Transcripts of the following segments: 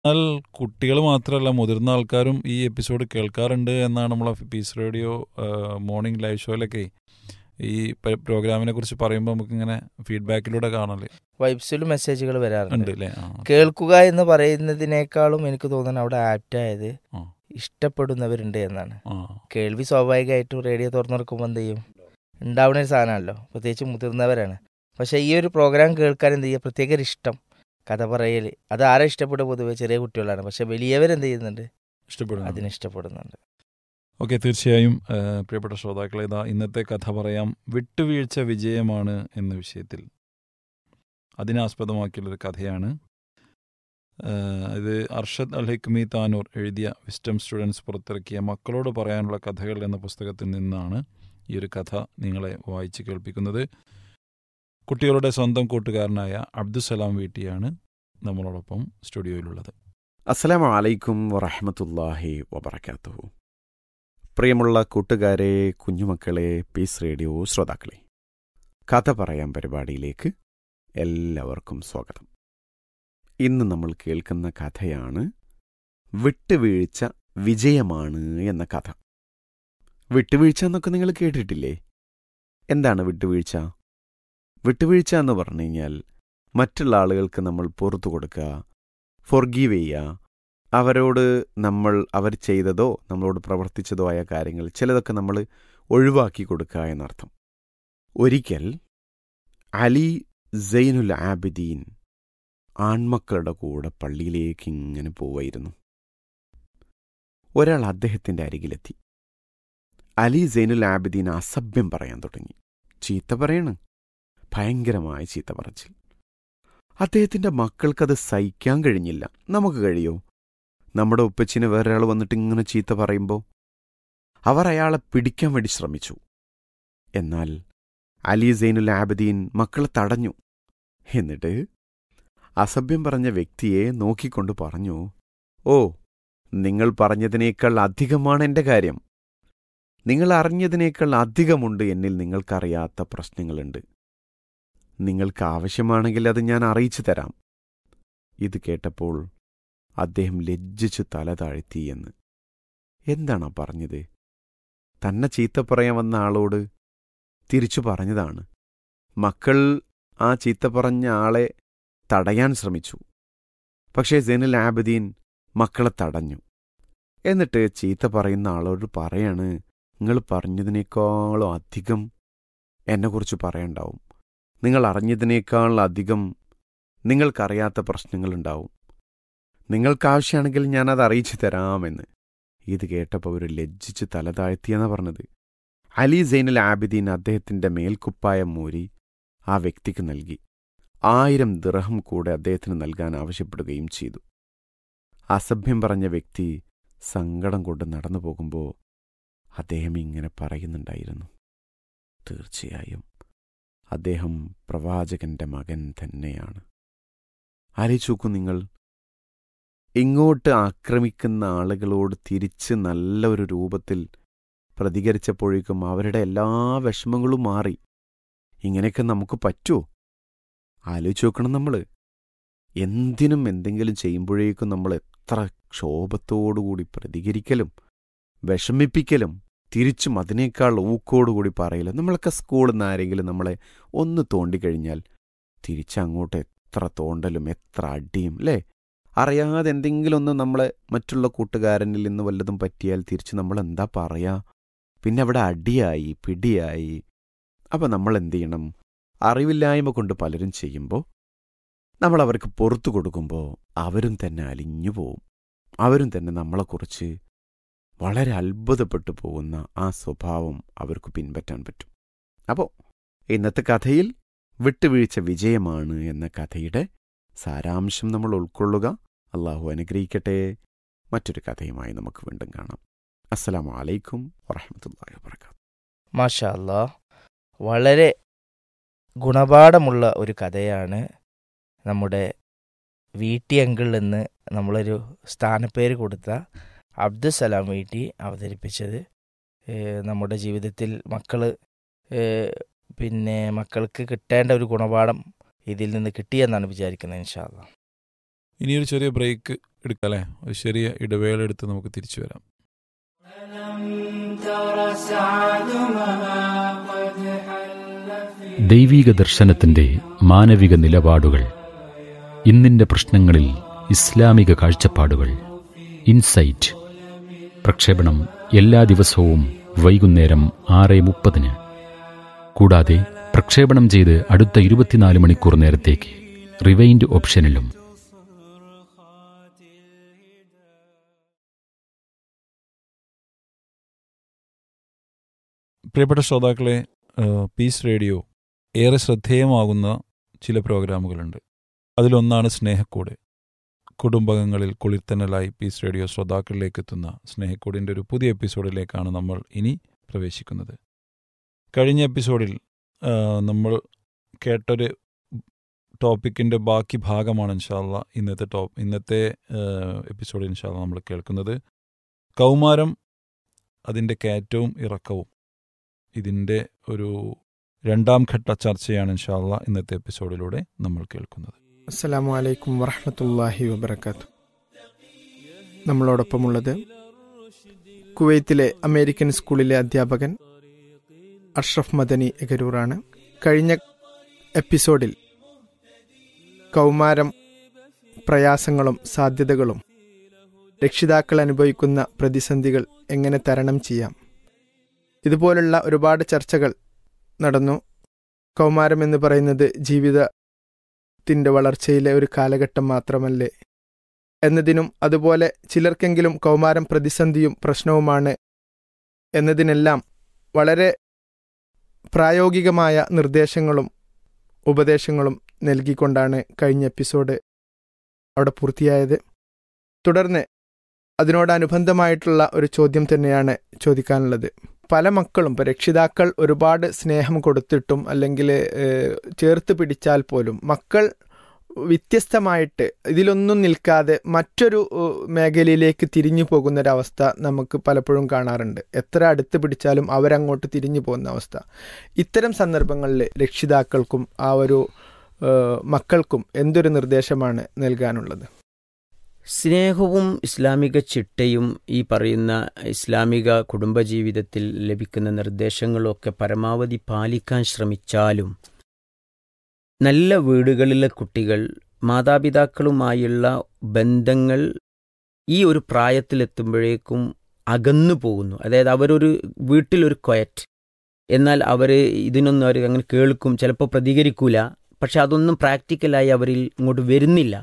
എന്നാൽ കുട്ടികൾ മാത്രമല്ല മുതിർന്ന ആൾക്കാരും ഈ എപ്പിസോഡ് കേൾക്കാറുണ്ട് എന്നാണ് നമ്മളെ പീസ് റേഡിയോ മോർണിംഗ് ലൈവ് ഷോയിലൊക്കെ ഈ പ്രോഗ്രാമിനെ കുറിച്ച് പറയുമ്പോൾ നമുക്കിങ്ങനെ ഫീഡ്ബാക്കിലൂടെ കാണല്ലേ വൈബ്സിലും മെസ്സേജുകൾ വരാറുണ്ട്. ഉണ്ട് അല്ലേ? കേൾക്കുക എന്ന് പറയുന്നതിനേക്കാളും എനിക്ക് തോന്നുന്നു അവിടെ ആപ്റ്റായത് ആ ഇഷ്ടപ്പെടുന്നവരുണ്ട് എന്നാണ്. ആ കേൾവി സ്വാഭാവികമായിട്ടും റേഡിയോ തുറന്നെടുക്കുമ്പോൾ എന്ത് ചെയ്യും, ഉണ്ടാവുന്ന ഒരു സാധനമല്ലോ, പ്രത്യേകിച്ച് മുതിർന്നവരാണ്. പക്ഷേ ഈ ഒരു പ്രോഗ്രാം കേൾക്കാൻ എന്ത് ചെയ്യുക, പ്രത്യേക ഒരു ഇഷ്ടം, കഥ പറയൽ, അത് ആരെ ഇഷ്ടപ്പെടുക, പൊതുവെ ചെറിയ കുട്ടികളാണ്. പക്ഷെ വലിയവരെന്ത് ചെയ്യുന്നുണ്ട്, ഇഷ്ടപ്പെടുന്നു. അതിനിഷ്ടപ്പെടുന്നുണ്ട്. ഓക്കെ, തീർച്ചയായും പ്രിയപ്പെട്ട ശ്രോതാക്കളെ, ഇതാ ഇന്നത്തെ കഥ പറയാം. വിട്ടുവീഴ്ച വിജയമാണ് എന്ന വിഷയത്തിൽ അതിനാസ്പദമാക്കിയുള്ളൊരു കഥയാണ്. ഇത് അർഷദ് അൽ ഹിക്മി താനൂർ എഴുതിയ വിസ്റ്റം സ്റ്റുഡൻസ് പുറത്തിറക്കിയ മക്കളോട് പറയാനുള്ള കഥകൾ എന്ന പുസ്തകത്തിൽ നിന്നാണ് ഈ ഒരു കഥ നിങ്ങളെ വായിച്ച് കേൾപ്പിക്കുന്നത്. കുട്ടികളുടെ സ്വന്തം കൂട്ടുകാരനായ അബ്ദുസലാം വീട്ടിയാണ് നമ്മളോടൊപ്പം സ്റ്റുഡിയോയിലുള്ളത്. അസ്സലാമു അലൈക്കും വറഹ്മത്തുള്ളാഹി വബറകാതുഹു. പ്രിയമുള്ള കൂട്ടുകാരെ, കുഞ്ഞുമക്കളെ, പീസ് റേഡിയോ ശ്രോതാക്കളെ, കഥ പറയാൻ പരിപാടിയിലേക്ക് എല്ലാവർക്കും സ്വാഗതം. ഇന്ന് നമ്മൾ കേൾക്കുന്ന കഥയാണ് വിട്ടുവീഴ്ച വിജയമാണ് എന്ന കഥ. വിട്ടുവീഴ്ച എന്നൊക്കെ നിങ്ങൾ കേട്ടിട്ടില്ലേ? എന്താണ് വിട്ടുവീഴ്ച? വിട്ടുവീഴ്ച എന്ന് പറഞ്ഞു കഴിഞ്ഞാൽ മറ്റുള്ള ആളുകൾക്ക് നമ്മൾ പുറത്തു കൊടുക്കുക, ഫൊർഗീവ് ചെയ്യുക, അവരോട് അവർ ചെയ്തതോ നമ്മളോട് പ്രവർത്തിച്ചതോ ആയ കാര്യങ്ങൾ ചിലതൊക്കെ നമ്മൾ ഒഴിവാക്കി കൊടുക്കുക എന്നർത്ഥം. ഒരിക്കൽ അലി സൈനുൽ ആബിദീൻ ആൺമക്കളുടെ കൂടെ പള്ളിയിലേക്ക് ഇങ്ങനെ പോവായിരുന്നു. ഒരാൾ അദ്ദേഹത്തിൻ്റെ അരികിലെത്തി. അലി സൈനുൽ ആബിദീൻ അസഭ്യം പറയാൻ തുടങ്ങി. ചീത്ത പറയണ്, ഭയങ്കരമായ ചീത്ത പറച്ചിൽ. അദ്ദേഹത്തിൻ്റെ മക്കൾക്കത് സഹിക്കാൻ കഴിഞ്ഞില്ല. നമുക്ക് കഴിയോ? നമ്മുടെ ഉപ്പച്ചിനെ വേറൊരാൾ വന്നിട്ട് ഇങ്ങനെ ചീത്ത പറയുമ്പോൾ അവർ അയാളെ പിടിക്കാൻ വേണ്ടി ശ്രമിച്ചു. എന്നാൽ അലി സൈനുൽ ആബിദീൻ മക്കളെ തടഞ്ഞു. എന്നിട്ട് അസഭ്യം പറഞ്ഞ വ്യക്തിയെ നോക്കിക്കൊണ്ട് പറഞ്ഞു, ഓ, നിങ്ങൾ പറഞ്ഞതിനേക്കാൾ അധികമാണ് എൻ്റെ കാര്യം. നിങ്ങൾ അറിഞ്ഞതിനേക്കാൾ അധികമുണ്ട് എന്നിൽ. നിങ്ങൾക്കറിയാത്ത പ്രശ്നങ്ങളുണ്ട്. നിങ്ങൾക്ക് ആവശ്യമാണെങ്കിൽ അത് ഞാൻ അറിയിച്ചു തരാം. ഇത് കേട്ടപ്പോൾ അദ്ദേഹം ലജ്ജിച്ചു തല താഴ്ത്തിയെന്ന്. എന്താണാ പറഞ്ഞത്? തന്നെ ചീത്ത പറയാൻ വന്ന ആളോട് തിരിച്ചു പറഞ്ഞതാണ്. മക്കൾ ആ ചീത്ത പറഞ്ഞ ആളെ തടയാൻ ശ്രമിച്ചു. പക്ഷേ സൈനുൽ ആബിദീൻ മക്കളെ തടഞ്ഞു. എന്നിട്ട് ചീത്ത പറയുന്ന ആളോട് പറയാണ്, നിങ്ങൾ പറഞ്ഞതിനേക്കാളും അധികം എന്നെക്കുറിച്ച് പറയണ്ടാവും. നിങ്ങൾ അറിഞ്ഞതിനേക്കാൾ അധികം നിങ്ങൾക്കറിയാത്ത പ്രശ്നങ്ങളുണ്ടാവും. നിങ്ങൾക്കാവശ്യമാണെങ്കിൽ ഞാനത് അറിയിച്ചു തരാമെന്ന്. ഇത് കേട്ടപ്പോൾ അവർ ലജ്ജിച്ച് തല താഴ്ത്തിയെന്നാ പറഞ്ഞത്. അലി സൈനുൽ ആബിദീൻ അദ്ദേഹത്തിൻ്റെ മേൽക്കുപ്പായം മൂരി ആ വ്യക്തിക്ക് നൽകി. 1000 ദിർഹം കൂടെ അദ്ദേഹത്തിന് നൽകാൻ ആവശ്യപ്പെടുകയും ചെയ്തു. അസഭ്യം പറഞ്ഞ വ്യക്തി സങ്കടം കൊണ്ട് നടന്നു പോകുമ്പോൾ അദ്ദേഹം ഇങ്ങനെ പറയുന്നുണ്ടായിരുന്നു, തീർച്ചയായും അദ്ദേഹം പ്രവാചകന്റെ മകൻ തന്നെയാണ്. ആലോചിച്ചു നിങ്ങൾ, ഇങ്ങോട്ട് ആക്രമിക്കുന്ന ആളുകളോട് തിരിച്ച് നല്ല ഒരു രൂപത്തിൽ പ്രതികരിച്ചപ്പോഴേക്കും അവരുടെ എല്ലാ വിഷമങ്ങളും മാറി. ഇങ്ങനെയൊക്കെ നമുക്ക് പറ്റുമോ? ആലോചിച്ച് നോക്കണം. നമ്മൾ എന്തിനും എന്തെങ്കിലും ചെയ്യുമ്പോഴേക്കും നമ്മൾ എത്ര ക്ഷോഭത്തോടുകൂടി പ്രതികരിക്കലും വിഷമിപ്പിക്കലും തിരിച്ചും അതിനേക്കാൾ ഊക്കോടുകൂടി പറയലും. നമ്മളൊക്കെ സ്കൂളിൽ നിന്ന് ആരെങ്കിലും നമ്മളെ ഒന്ന് തോണ്ടിക്കഴിഞ്ഞാൽ തിരിച്ചങ്ങോട്ട് എത്ര തോണ്ടലും എത്ര അടിയും, അല്ലേ? അറിയാതെ എന്തെങ്കിലും ഒന്ന് നമ്മളെ മറ്റുള്ള കൂട്ടുകാരനിൽ നിന്ന് വല്ലതും പറ്റിയാൽ തിരിച്ച് നമ്മൾ എന്താ പറയാ? പിന്നെ അവിടെ അടിയായി പിടിയായി. അപ്പം നമ്മൾ എന്ത് ചെയ്യണം? അറിവില്ലായ്മ കൊണ്ട് പലരും ചെയ്യുമ്പോൾ നമ്മൾ അവർക്ക് പുറത്തു കൊടുക്കുമ്പോൾ അവരും തന്നെ അലിഞ്ഞു പോവും. അവരും തന്നെ നമ്മളെക്കുറിച്ച് വളരെ അത്ഭുതപ്പെട്ടു പോകുന്ന ആ സ്വഭാവം അവർക്ക് പിൻപറ്റാൻ പറ്റും. അപ്പോൾ ഇന്നത്തെ കഥയിൽ വിട്ടുവീഴ്ച വിജയമാണ് എന്ന കഥയുടെ സാരാംശം നമ്മൾ ഉൾക്കൊള്ളുക. അള്ളാഹു അനുഗ്രഹിക്കട്ടെ. മറ്റൊരു കഥയുമായി നമുക്ക് വീണ്ടും കാണാം. അസ്സലാമു അലൈക്കും വറഹ്മത്തുള്ളാഹി വബറകാതുഹു. മാഷാ അല്ലാ, വളരെ ഗുണപാഠമുള്ള ഒരു കഥയാണ് നമ്മുടെ വീട്ടി അങ്കിൾ എന്ന് നമ്മളൊരു സ്ഥാനപ്പേര് കൊടുത്ത അബ്ദുസലാം വീട്ടി അവതരിപ്പിച്ചത്. നമ്മുടെ ജീവിതത്തിൽ മക്കൾക്ക് കിട്ടേണ്ട ഒരു ഗുണപാഠം ഇതിൽ നിന്ന് കിട്ടിയെന്നാണ് വിചാരിക്കുന്നത്. ഇൻഷാ അല്ലാ ഇനിയൊരു ചെറിയ ബ്രേക്ക് എടുക്കാം അല്ലേ? ഒരു ചെറിയ ഇടവേള എടുത്ത് നമുക്ക് തിരിച്ചു വരാം. ദൈവീക ദർശനത്തിന്റെ മാനവിക നിലപാടുകൾ, ഇന്നിന്റെ പ്രശ്നങ്ങളിൽ ഇസ്ലാമിക കാഴ്ചപ്പാടുകൾ. ഇൻസൈറ്റ് പ്രക്ഷേപണം എല്ലാ ദിവസവും വൈകുന്നേരം 6:30. കൂടാതെ പ്രക്ഷേപണം ചെയ്ത് അടുത്ത 24 മണിക്കൂർ നേരത്തേക്ക് റിവൈൻഡ് ഓപ്ഷനിലും. പ്രിയപ്പെട്ട ശ്രോതാക്കളെ, പീസ് റേഡിയോ ഏറെ ശ്രദ്ധേയമാകുന്ന ചില പ്രോഗ്രാമുകളുണ്ട്. അതിലൊന്നാണ് സ്നേഹക്കൂട്. കുടുംബങ്ങളിൽ കുളിർത്തനലായി പീസ് റേഡിയോ ശ്രോതാക്കളിലേക്ക് എത്തുന്ന സ്നേഹക്കൂടിൻ്റെ ഒരു പുതിയ എപ്പിസോഡിലേക്കാണ് നമ്മൾ ഇനി പ്രവേശിക്കുന്നത്. കഴിഞ്ഞ എപ്പിസോഡിൽ നമ്മൾ കേട്ടൊരു ടോപ്പിക്കിൻ്റെ ബാക്കി ഭാഗമാണ് ഇൻഷാല്ല ഇന്നത്തെ എപ്പിസോഡിൽ ഇൻഷാല്ല നമ്മൾ കേൾക്കുന്നത്. കൗമാരം, അതിൻ്റെ കയറ്റവും ഇറക്കവും, ഇതിൻ്റെ ഒരു രണ്ടാം ഘട്ട ചർച്ചയാണ് ഇൻഷാല്ല ഇന്നത്തെ എപ്പിസോഡിലൂടെ നമ്മൾ കേൾക്കുന്നത്. അസ്സലാമു അലൈക്കും വറഹ്മത്തുള്ളാഹി വബറകാതുഹു. നമ്മളോടൊപ്പമുള്ളത് കുവൈത്തിലെ അമേരിക്കൻ സ്കൂളിലെ അധ്യാപകൻ അഷ്റഫ് മദനി എഗരൂറാണ്. കഴിഞ്ഞ എപ്പിസോഡിൽ കൗമാരം, പ്രയാസങ്ങളും സാധ്യതകളും, രക്ഷിതാക്കൾ അനുഭവിക്കുന്ന പ്രതിസന്ധികൾ എങ്ങനെ തരണം ചെയ്യാം, ഇതുപോലുള്ള ഒരുപാട് ചർച്ചകൾ നടന്നു. കൗമാരം എന്ന് പറയുന്നത് ജീവിതത്തിൻ്റെ വളർച്ചയിലെ ഒരു കാലഘട്ടം മാത്രമല്ലേ എന്നതിനും, അതുപോലെ ചിലർക്കെങ്കിലും കൗമാരം പ്രതിസന്ധിയും പ്രശ്നവുമാണ് എന്നതിനെല്ലാം വളരെ പ്രായോഗികമായ നിർദ്ദേശങ്ങളും ഉപദേശങ്ങളും നൽകിക്കൊണ്ടാണ് കഴിഞ്ഞ എപ്പിസോഡ് അവിടെ പൂർത്തിയായത്. തുടർന്ന് അതിനോടനുബന്ധമായിട്ടുള്ള ഒരു ചോദ്യം തന്നെയാണ് ചോദിക്കാനുള്ളത്. പല മക്കളും, ഇപ്പോൾ രക്ഷിതാക്കൾ ഒരുപാട് സ്നേഹം കൊടുത്തിട്ടും അല്ലെങ്കിൽ ചേർത്ത് പിടിച്ചാൽ പോലും മക്കൾ വ്യത്യസ്തമായിട്ട് ഇതിലൊന്നും നിൽക്കാതെ മറ്റൊരു മേഖലയിലേക്ക് തിരിഞ്ഞു പോകുന്നൊരവസ്ഥ നമുക്ക് പലപ്പോഴും കാണാറുണ്ട്. എത്ര അടുത്ത് പിടിച്ചാലും അവരങ്ങോട്ട് തിരിഞ്ഞു പോകുന്ന അവസ്ഥ. ഇത്തരം സന്ദർഭങ്ങളിൽ രക്ഷിതാക്കൾക്കും ആ ഒരു മക്കൾക്കും എന്തൊരു നിർദ്ദേശമാണ് നൽകാനുള്ളത്? സ്നേഹവും ഇസ്ലാമിക ചിട്ടയും ഈ പറയുന്ന ഇസ്ലാമിക കുടുംബജീവിതത്തിൽ ലഭിക്കുന്ന നിർദ്ദേശങ്ങളൊക്കെ പരമാവധി പാലിക്കാൻ ശ്രമിച്ചാലും നല്ല വീടുകളിലെ കുട്ടികൾ മാതാപിതാക്കളുമായുള്ള ബന്ധങ്ങൾ ഈ ഒരു പ്രായത്തിലെത്തുമ്പോഴേക്കും അകന്നു പോകുന്നു. അതായത് അവരൊരു വീട്ടിലൊരു ക്വയറ്റ്, എന്നാൽ അവർ ഇതിനൊന്നും അവർ അങ്ങനെ കേൾക്കും, ചിലപ്പോൾ പ്രതികരിക്കൂല, പക്ഷെ അതൊന്നും പ്രാക്ടിക്കലായി അവരിൽ ഇങ്ങോട്ട് വരുന്നില്ല.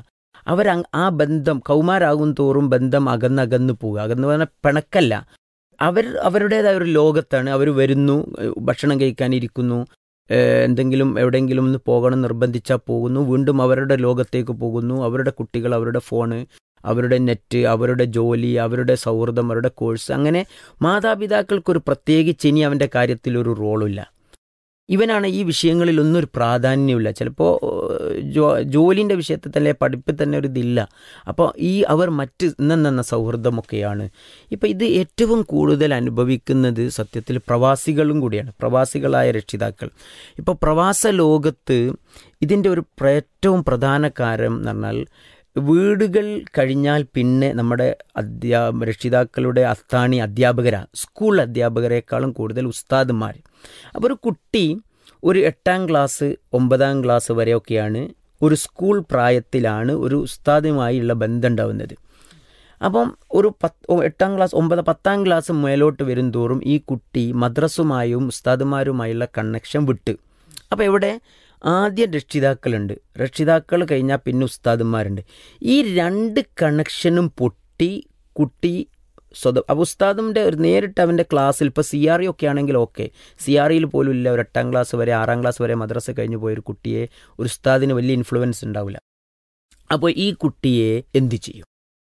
ആ ബന്ധം കൗമാരാകും തോറും ബന്ധം അകന്നകന്നു പോവുക. അകന്ന് പറഞ്ഞാൽ പിണക്കല്ല, അവരുടേതായ ഒരു ലോകത്താണ്. അവർ വരുന്നു, ഭക്ഷണം കഴിക്കാനിരിക്കുന്നു, എന്തെങ്കിലും എവിടെയെങ്കിലും ഒന്ന് പോകണം നിർബന്ധിച്ചാൽ പോകുന്നു, വീണ്ടും അവരുടെ ലോകത്തേക്ക് പോകുന്നു. അവരുടെ കുട്ടികൾ, അവരുടെ ഫോണ്, അവരുടെ നെറ്റ്, അവരുടെ ജോലി, അവരുടെ സൗഹൃദം, അവരുടെ കോഴ്സ്, അങ്ങനെ മാതാപിതാക്കൾക്കൊരു പ്രത്യേകിച്ച് ഇനി അവൻ്റെ കാര്യത്തിൽ ഒരു റോളില്ല. ഇവനാണ് ഈ വിഷയങ്ങളിലൊന്നും ഒരു പ്രാധാന്യമില്ല. ചിലപ്പോൾ ജോലിൻ്റെ വിഷയത്തിൽ തന്നെ, പഠിപ്പിൽ തന്നെ ഒരു ഇതില്ല. അപ്പോൾ അവർ മറ്റ് ഇന്നെന്ന സൗഹൃദമൊക്കെയാണ്. ഇപ്പം ഇത് ഏറ്റവും കൂടുതൽ അനുഭവിക്കുന്നത് സത്യത്തിൽ പ്രവാസികളും കൂടിയാണ്, പ്രവാസികളായ രക്ഷിതാക്കൾ. ഇപ്പോൾ പ്രവാസ ലോകത്ത് ഇതിൻ്റെ ഒരു ഏറ്റവും പ്രധാന കാരണം എന്ന് പറഞ്ഞാൽ, വീടുകൾ കഴിഞ്ഞാൽ പിന്നെ നമ്മുടെ രക്ഷിതാക്കളുടെ അത്താണി അധ്യാപകരാണ്. സ്കൂൾ അധ്യാപകരെക്കാളും കൂടുതൽ ഉസ്താദുമാർ. അപ്പോൾ ഒരു കുട്ടി ഒരു 8ാം ക്ലാസ് 9ാം ക്ലാസ് വരെയൊക്കെയാണ്, ഒരു സ്കൂൾ പ്രായത്തിലാണ് ഒരു ഉസ്താദുമായുള്ള ബന്ധം ഉണ്ടാവുന്നത്. അപ്പം ഒരു 8ാം ക്ലാസ് 9 10ാം ക്ലാസ് മേലോട്ട് വരും തോറും ഈ കുട്ടി മദ്രസുമായും ഉസ്താദുമാരുമായുള്ള കണക്ഷൻ വിട്ട്. അപ്പോൾ ഇവിടെ ആദ്യം രക്ഷിതാക്കളുണ്ട്, രക്ഷിതാക്കൾ കഴിഞ്ഞാൽ പിന്നെ ഉസ്താദുമാരുണ്ട്. ഈ 2 കണക്ഷനും പൊട്ടി കുട്ടി അപ്പോൾ ഉസ്താദിൻ്റെ ഒരു നേരിട്ട് അവൻ്റെ ക്ലാസ്സിൽ, ഇപ്പോൾ CRE ഒക്കെ ആണെങ്കിൽ ഓക്കെ, CREയിൽ പോലും ഇല്ല, ഒരു 8ാം ക്ലാസ് വരെ 6ാം ക്ലാസ് വരെ മദ്രസ കഴിഞ്ഞ് പോയൊരു കുട്ടിയെ ഒരു ഉസ്താദിന് വലിയ ഇൻഫ്ലുവൻസ് ഉണ്ടാവില്ല. അപ്പോൾ ഈ കുട്ടിയെ എന്ത് ചെയ്യും?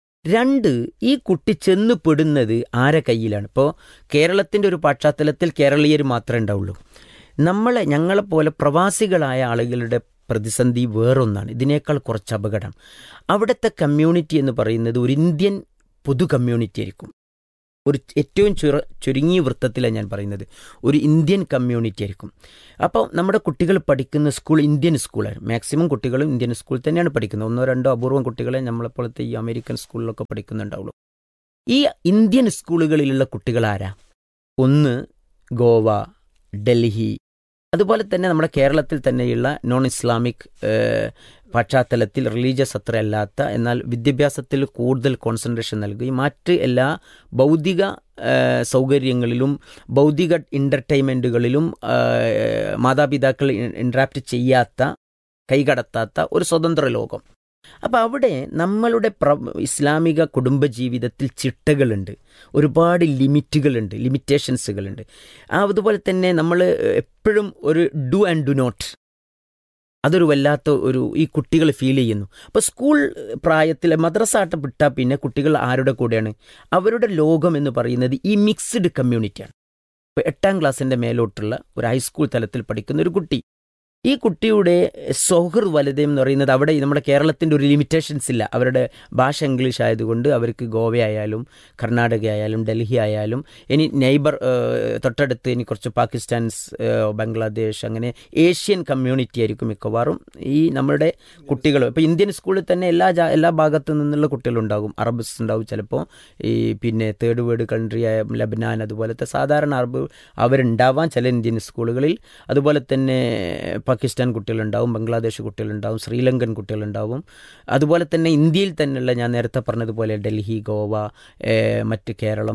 2, ഈ കുട്ടി ചെന്ന് പെടുന്നത് ആരെ കയ്യിലാണ്? ഇപ്പോൾ കേരളത്തിൻ്റെ ഒരു പശ്ചാത്തലത്തിൽ കേരളീയർ മാത്രമേ ഉണ്ടാവുള്ളൂ. ഞങ്ങളെപ്പോലെ പ്രവാസികളായ ആളുകളുടെ പ്രതിസന്ധി വേറൊന്നാണ്, ഇതിനേക്കാൾ കുറച്ച് അപകടം. അവിടുത്തെ കമ്മ്യൂണിറ്റി എന്ന് പറയുന്നത് ഒരു ഇന്ത്യൻ പൊതു കമ്മ്യൂണിറ്റി ആയിരിക്കും. ഒരു ഏറ്റവും ചുരുങ്ങിയ വൃത്തത്തിലാണ് ഞാൻ പറയുന്നത്, ഒരു ഇന്ത്യൻ കമ്മ്യൂണിറ്റി ആയിരിക്കും. അപ്പോൾ നമ്മുടെ കുട്ടികൾ പഠിക്കുന്ന സ്കൂൾ ഇന്ത്യൻ സ്കൂളാണ്. മാക്സിമം കുട്ടികളും ഇന്ത്യൻ സ്കൂളിൽ തന്നെയാണ് പഠിക്കുന്നത്. 1-2 അപൂർവം കുട്ടികളെ നമ്മളെപ്പോലത്തെ ഈ അമേരിക്കൻ സ്കൂളിലൊക്കെ പഠിക്കുന്നുണ്ടാവുള്ളൂ. ഈ ഇന്ത്യൻ സ്കൂളുകളിലുള്ള കുട്ടികൾ ആരാ? ഒന്ന് ഗോവ, ഡൽഹി, അതുപോലെ തന്നെ നമ്മുടെ കേരളത്തിൽ തന്നെയുള്ള നോൺ ഇസ്ലാമിക് പശ്ചാത്തലത്തിൽ റിലീജിയസ് അത്ര അല്ലാത്ത എന്നാൽ വിദ്യാഭ്യാസത്തിൽ കൂടുതൽ കോൺസെൻട്രേഷൻ നൽകുകയും മറ്റ് എല്ലാ ഭൗതിക സൗകര്യങ്ങളിലും ഭൗതിക എൻ്റർടൈൻമെൻറ്റുകളിലും മാതാപിതാക്കൾ ഇൻട്രാക്ട് ചെയ്യാത്ത, കൈകടത്താത്ത ഒരു സ്വതന്ത്ര ലോകം. അപ്പോൾ അവിടെ നമ്മളുടെ ഇസ്ലാമിക കുടുംബജീവിതത്തിൽ ചിട്ടകളുണ്ട്, ഒരുപാട് ലിമിറ്റേഷൻസുകളുണ്ട്. അതുപോലെ തന്നെ നമ്മൾ എപ്പോഴും ഒരു ഡു ആൻഡ് ഡു നോട്ട്, അതൊരു വല്ലാത്ത ഒരു ഈ കുട്ടികൾ ഫീൽ ചെയ്യുന്നു. അപ്പോൾ സ്കൂൾ പ്രായത്തിൽ മദ്രസ വിട്ടാൽ പിന്നെ കുട്ടികൾ ആരുടെ കൂടെയാണ്? അവരുടെ ലോകം എന്ന് പറയുന്നത് ഈ മിക്സ്ഡ് കമ്മ്യൂണിറ്റിയാണ്. ഇപ്പോൾ 8ാം ക്ലാസ്സിൻ്റെ മേലോട്ടുള്ള ഒരു ഹൈസ്കൂൾ തലത്തിൽ പഠിക്കുന്ന ഒരു കുട്ടി, ഈ കുട്ടിയുടെ സൗഹൃദ വലയം എന്ന് പറയുന്നത് അവിടെ നമ്മുടെ കേരളത്തിൻ്റെ ഒരു ലിമിറ്റേഷൻസ് ഇല്ല. അവരുടെ ഭാഷ ഇംഗ്ലീഷ് ആയതുകൊണ്ട് അവർക്ക് ഗോവയായാലും കർണാടക ആയാലും ഡൽഹി ആയാലും ഇനി നെയ്ബർ തൊട്ടടുത്ത് ഇനി കുറച്ച് പാകിസ്ഥാൻസ്, ബംഗ്ലാദേശ്, അങ്ങനെ ഏഷ്യൻ കമ്മ്യൂണിറ്റി ആയിരിക്കും മിക്കവാറും ഈ നമ്മുടെ കുട്ടികൾ. ഇപ്പോൾ ഇന്ത്യൻ സ്കൂളിൽ തന്നെ എല്ലാ ഭാഗത്തു നിന്നുള്ള കുട്ടികളുണ്ടാകും. അറബ്സ് ഉണ്ടാവും ചിലപ്പോൾ, ഈ പിന്നെ തേർഡ് വേൾഡ് കൺട്രിയായ ലബനാൻ അതുപോലത്തെ സാധാരണ അറബ് അവരുണ്ടാവാം ചില ഇന്ത്യൻ സ്കൂളുകളിൽ. അതുപോലെ തന്നെ പാകിസ്ഥാൻ കുട്ടികളുണ്ടാവും, ബംഗ്ലാദേശ് കുട്ടികളുണ്ടാവും, ശ്രീലങ്കൻ കുട്ടികളുണ്ടാവും. അതുപോലെ തന്നെ ഇന്ത്യയിൽ തന്നെയുള്ള ഞാൻ നേരത്തെ പറഞ്ഞതുപോലെ ഡൽഹി, ഗോവ, മറ്റ് കേരളം,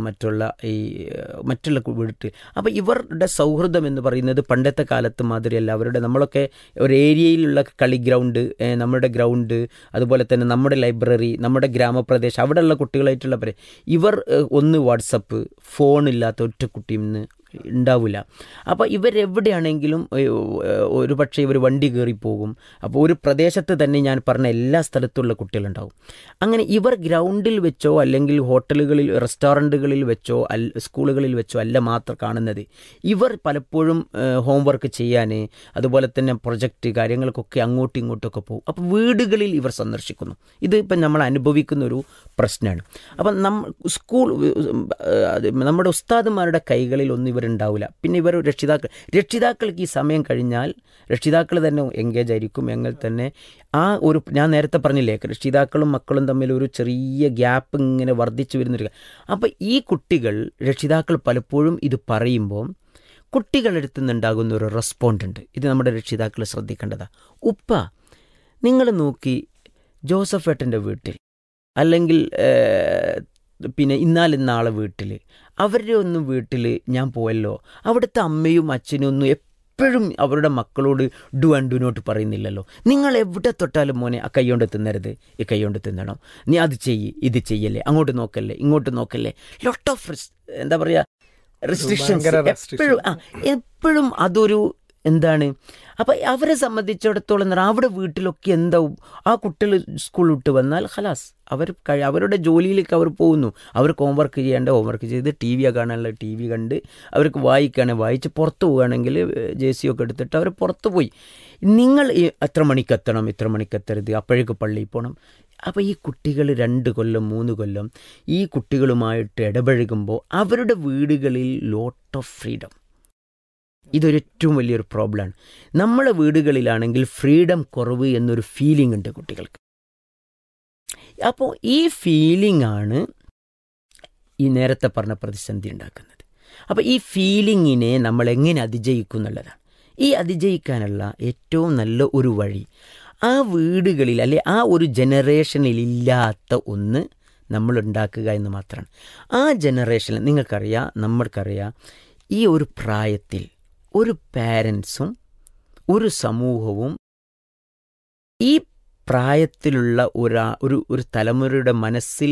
മറ്റുള്ള വീട്ടിൽ. അപ്പോൾ ഇവരുടെ സൗഹൃദം എന്ന് പറയുന്നത് പണ്ടത്തെ കാലത്ത് മാതിരിയല്ല. നമ്മളൊക്കെ ഒരു ഏരിയയിലുള്ള കളി ഗ്രൗണ്ട്, നമ്മുടെ ഗ്രൗണ്ട്, അതുപോലെ തന്നെ നമ്മുടെ ലൈബ്രറി, നമ്മുടെ ഗ്രാമപ്രദേശം, അവിടെയുള്ള കുട്ടികളായിട്ടുള്ള ഇവർ ഒന്ന് വാട്സപ്പ്, ഫോണില്ലാത്ത ഒറ്റ കുട്ടിയും ഉണ്ടാവില്ല. അപ്പോൾ ഇവരെവിടെയാണെങ്കിലും ഒരു പക്ഷേ ഇവർ വണ്ടി കയറിപ്പോകും. അപ്പോൾ ഒരു പ്രദേശത്ത് തന്നെ ഞാൻ പറഞ്ഞ എല്ലാ സ്ഥലത്തുള്ള കുട്ടികളുണ്ടാവും. അങ്ങനെ ഇവർ ഗ്രൗണ്ടിൽ വെച്ചോ അല്ലെങ്കിൽ ഹോട്ടലുകളിൽ, റെസ്റ്റോറൻറ്റുകളിൽ വെച്ചോ സ്കൂളുകളിൽ വെച്ചോ അല്ല മാത്രം കാണുന്നത്. ഇവർ പലപ്പോഴും ഹോംവർക്ക് ചെയ്യാൻ, അതുപോലെ തന്നെ പ്രൊജക്റ്റ് കാര്യങ്ങൾക്കൊക്കെ അങ്ങോട്ടും ഇങ്ങോട്ടൊക്കെ പോകും. അപ്പോൾ വീടുകളിൽ ഇവർ സന്ദർശിക്കുന്നു. ഇത് ഇപ്പം നമ്മൾ അനുഭവിക്കുന്ന ഒരു പ്രശ്നമാണ്. അപ്പം നമ്മുടെ ഉസ്താദുമാരുടെ കൈകളിൽ ഒന്നും ഇവരുണ്ടാവില്ല. പിന്നെ ഇവർ രക്ഷിതാക്കൾക്ക് ഈ സമയം കഴിഞ്ഞാൽ രക്ഷിതാക്കൾ തന്നെ എൻഗേജ് ആയിരിക്കും. എങ്കിൽ തന്നെ ഞാൻ നേരത്തെ പറഞ്ഞില്ലേ, രക്ഷിതാക്കളും മക്കളും തമ്മിൽ ഒരു ചെറിയ ഗ്യാപ്പ് ഇങ്ങനെ വർദ്ധിച്ചു വരുന്നൊരു. അപ്പോൾ ഈ രക്ഷിതാക്കൾ പലപ്പോഴും ഇത് പറയുമ്പോൾ കുട്ടികളെടുത്തു നിന്നുണ്ടാകുന്ന ഒരു റെസ്പോണ്ട് ഉണ്ട്. ഇത് നമ്മുടെ രക്ഷിതാക്കൾ ശ്രദ്ധിക്കേണ്ടതാണ്. ഉപ്പ, നിങ്ങൾ നോക്കി ജോസഫ് ഏട്ടൻ്റെ വീട്ടിൽ അല്ലെങ്കിൽ പിന്നെ ഇന്നാളെ വീട്ടിൽ, അവരുടെ ഒന്നും വീട്ടിൽ ഞാൻ പോയല്ലോ, അവിടുത്തെ അമ്മയും അച്ഛനും ഒന്നും എപ്പോഴും അവരുടെ മക്കളോട് ഡു ആൻഡ് ഡു നോട്ട് പറയുന്നില്ലല്ലോ. നിങ്ങൾ എവിടെ തൊട്ടാലും മോനെ ആ കൈകൊണ്ട് തിന്നരുത്, ഈ കൈകൊണ്ട് തിന്നണം, നീ അത് ചെയ്യ്, ഇത് ചെയ്യല്ലേ, അങ്ങോട്ട് നോക്കല്ലേ, ഇങ്ങോട്ട് നോക്കല്ലേ, ലോട്ട് ഓഫ് എന്താ പറയുക റെസ്ട്രിക്ഷൻസ് എപ്പോഴും അതൊരു എന്താണ്. അപ്പം അവരെ സംബന്ധിച്ചിടത്തോളം അവിടെ വീട്ടിലൊക്കെ എന്താവും, ആ കുട്ടികൾ സ്കൂൾ വിട്ട് വന്നാൽ ഖലാസ് അവരുടെ ജോലിയിലേക്ക് അവർ പോകുന്നു. അവർക്ക് ഹോംവർക്ക് ചെയ്യേണ്ട ഹോംവർക്ക് ചെയ്ത്, ടി വി കാണാനുള്ള ടി വി കണ്ട്, അവർക്ക് വായിക്കുകയാണെങ്കിൽ വായിച്ച്, പുറത്ത് പോവുകയാണെങ്കിൽ JC ഒക്കെ എടുത്തിട്ട് അവർ പുറത്ത് പോയി. നിങ്ങൾ എത്ര മണിക്കെത്തണം, ഇത്ര മണിക്കെത്തരുത്, അപ്പോഴേക്ക് പള്ളിയിൽ പോകണം. അപ്പോൾ ഈ കുട്ടികൾ 2 കൊല്ലം 3 കൊല്ലം ഈ കുട്ടികളുമായിട്ട് ഇടപഴകുമ്പോൾ അവരുടെ വീടുകളിൽ ലോട്ട് ഓഫ് ഫ്രീഡം. ഇതൊരു ഏറ്റവും വലിയൊരു പ്രോബ്ലമാണ്. നമ്മളെ വീടുകളിലാണെങ്കിൽ ഫ്രീഡം കുറവ് എന്നൊരു ഫീലിംഗ് ഉണ്ട് കുട്ടികൾക്ക്. അപ്പോൾ ഈ ഫീലിംഗ് ആണ് ഈ നേരത്തെ പറഞ്ഞ പ്രതിസന്ധി ഉണ്ടാക്കുന്നത്. അപ്പോൾ ഈ ഫീലിങ്ങിനെ നമ്മൾ എങ്ങനെ അതിജയിക്കും എന്നുള്ളതാണ്. ഈ അതിജയിക്കാനുള്ള ഏറ്റവും നല്ല ഒരു വഴി ആ വീടുകളിൽ അല്ലെ ആ ഒരു ജനറേഷനിലില്ലാത്ത ഒന്ന് നമ്മൾ ഉണ്ടാക്കുക എന്ന് മാത്രമാണ്. ആ ജനറേഷനിൽ നമ്മൾക്കറിയാം ഈ ഒരു പ്രായത്തിൽ ഒരു പാരൻസും ഒരു സമൂഹവും ഈ പ്രായത്തിലുള്ള ഒരു തലമുറയുടെ മനസ്സിൽ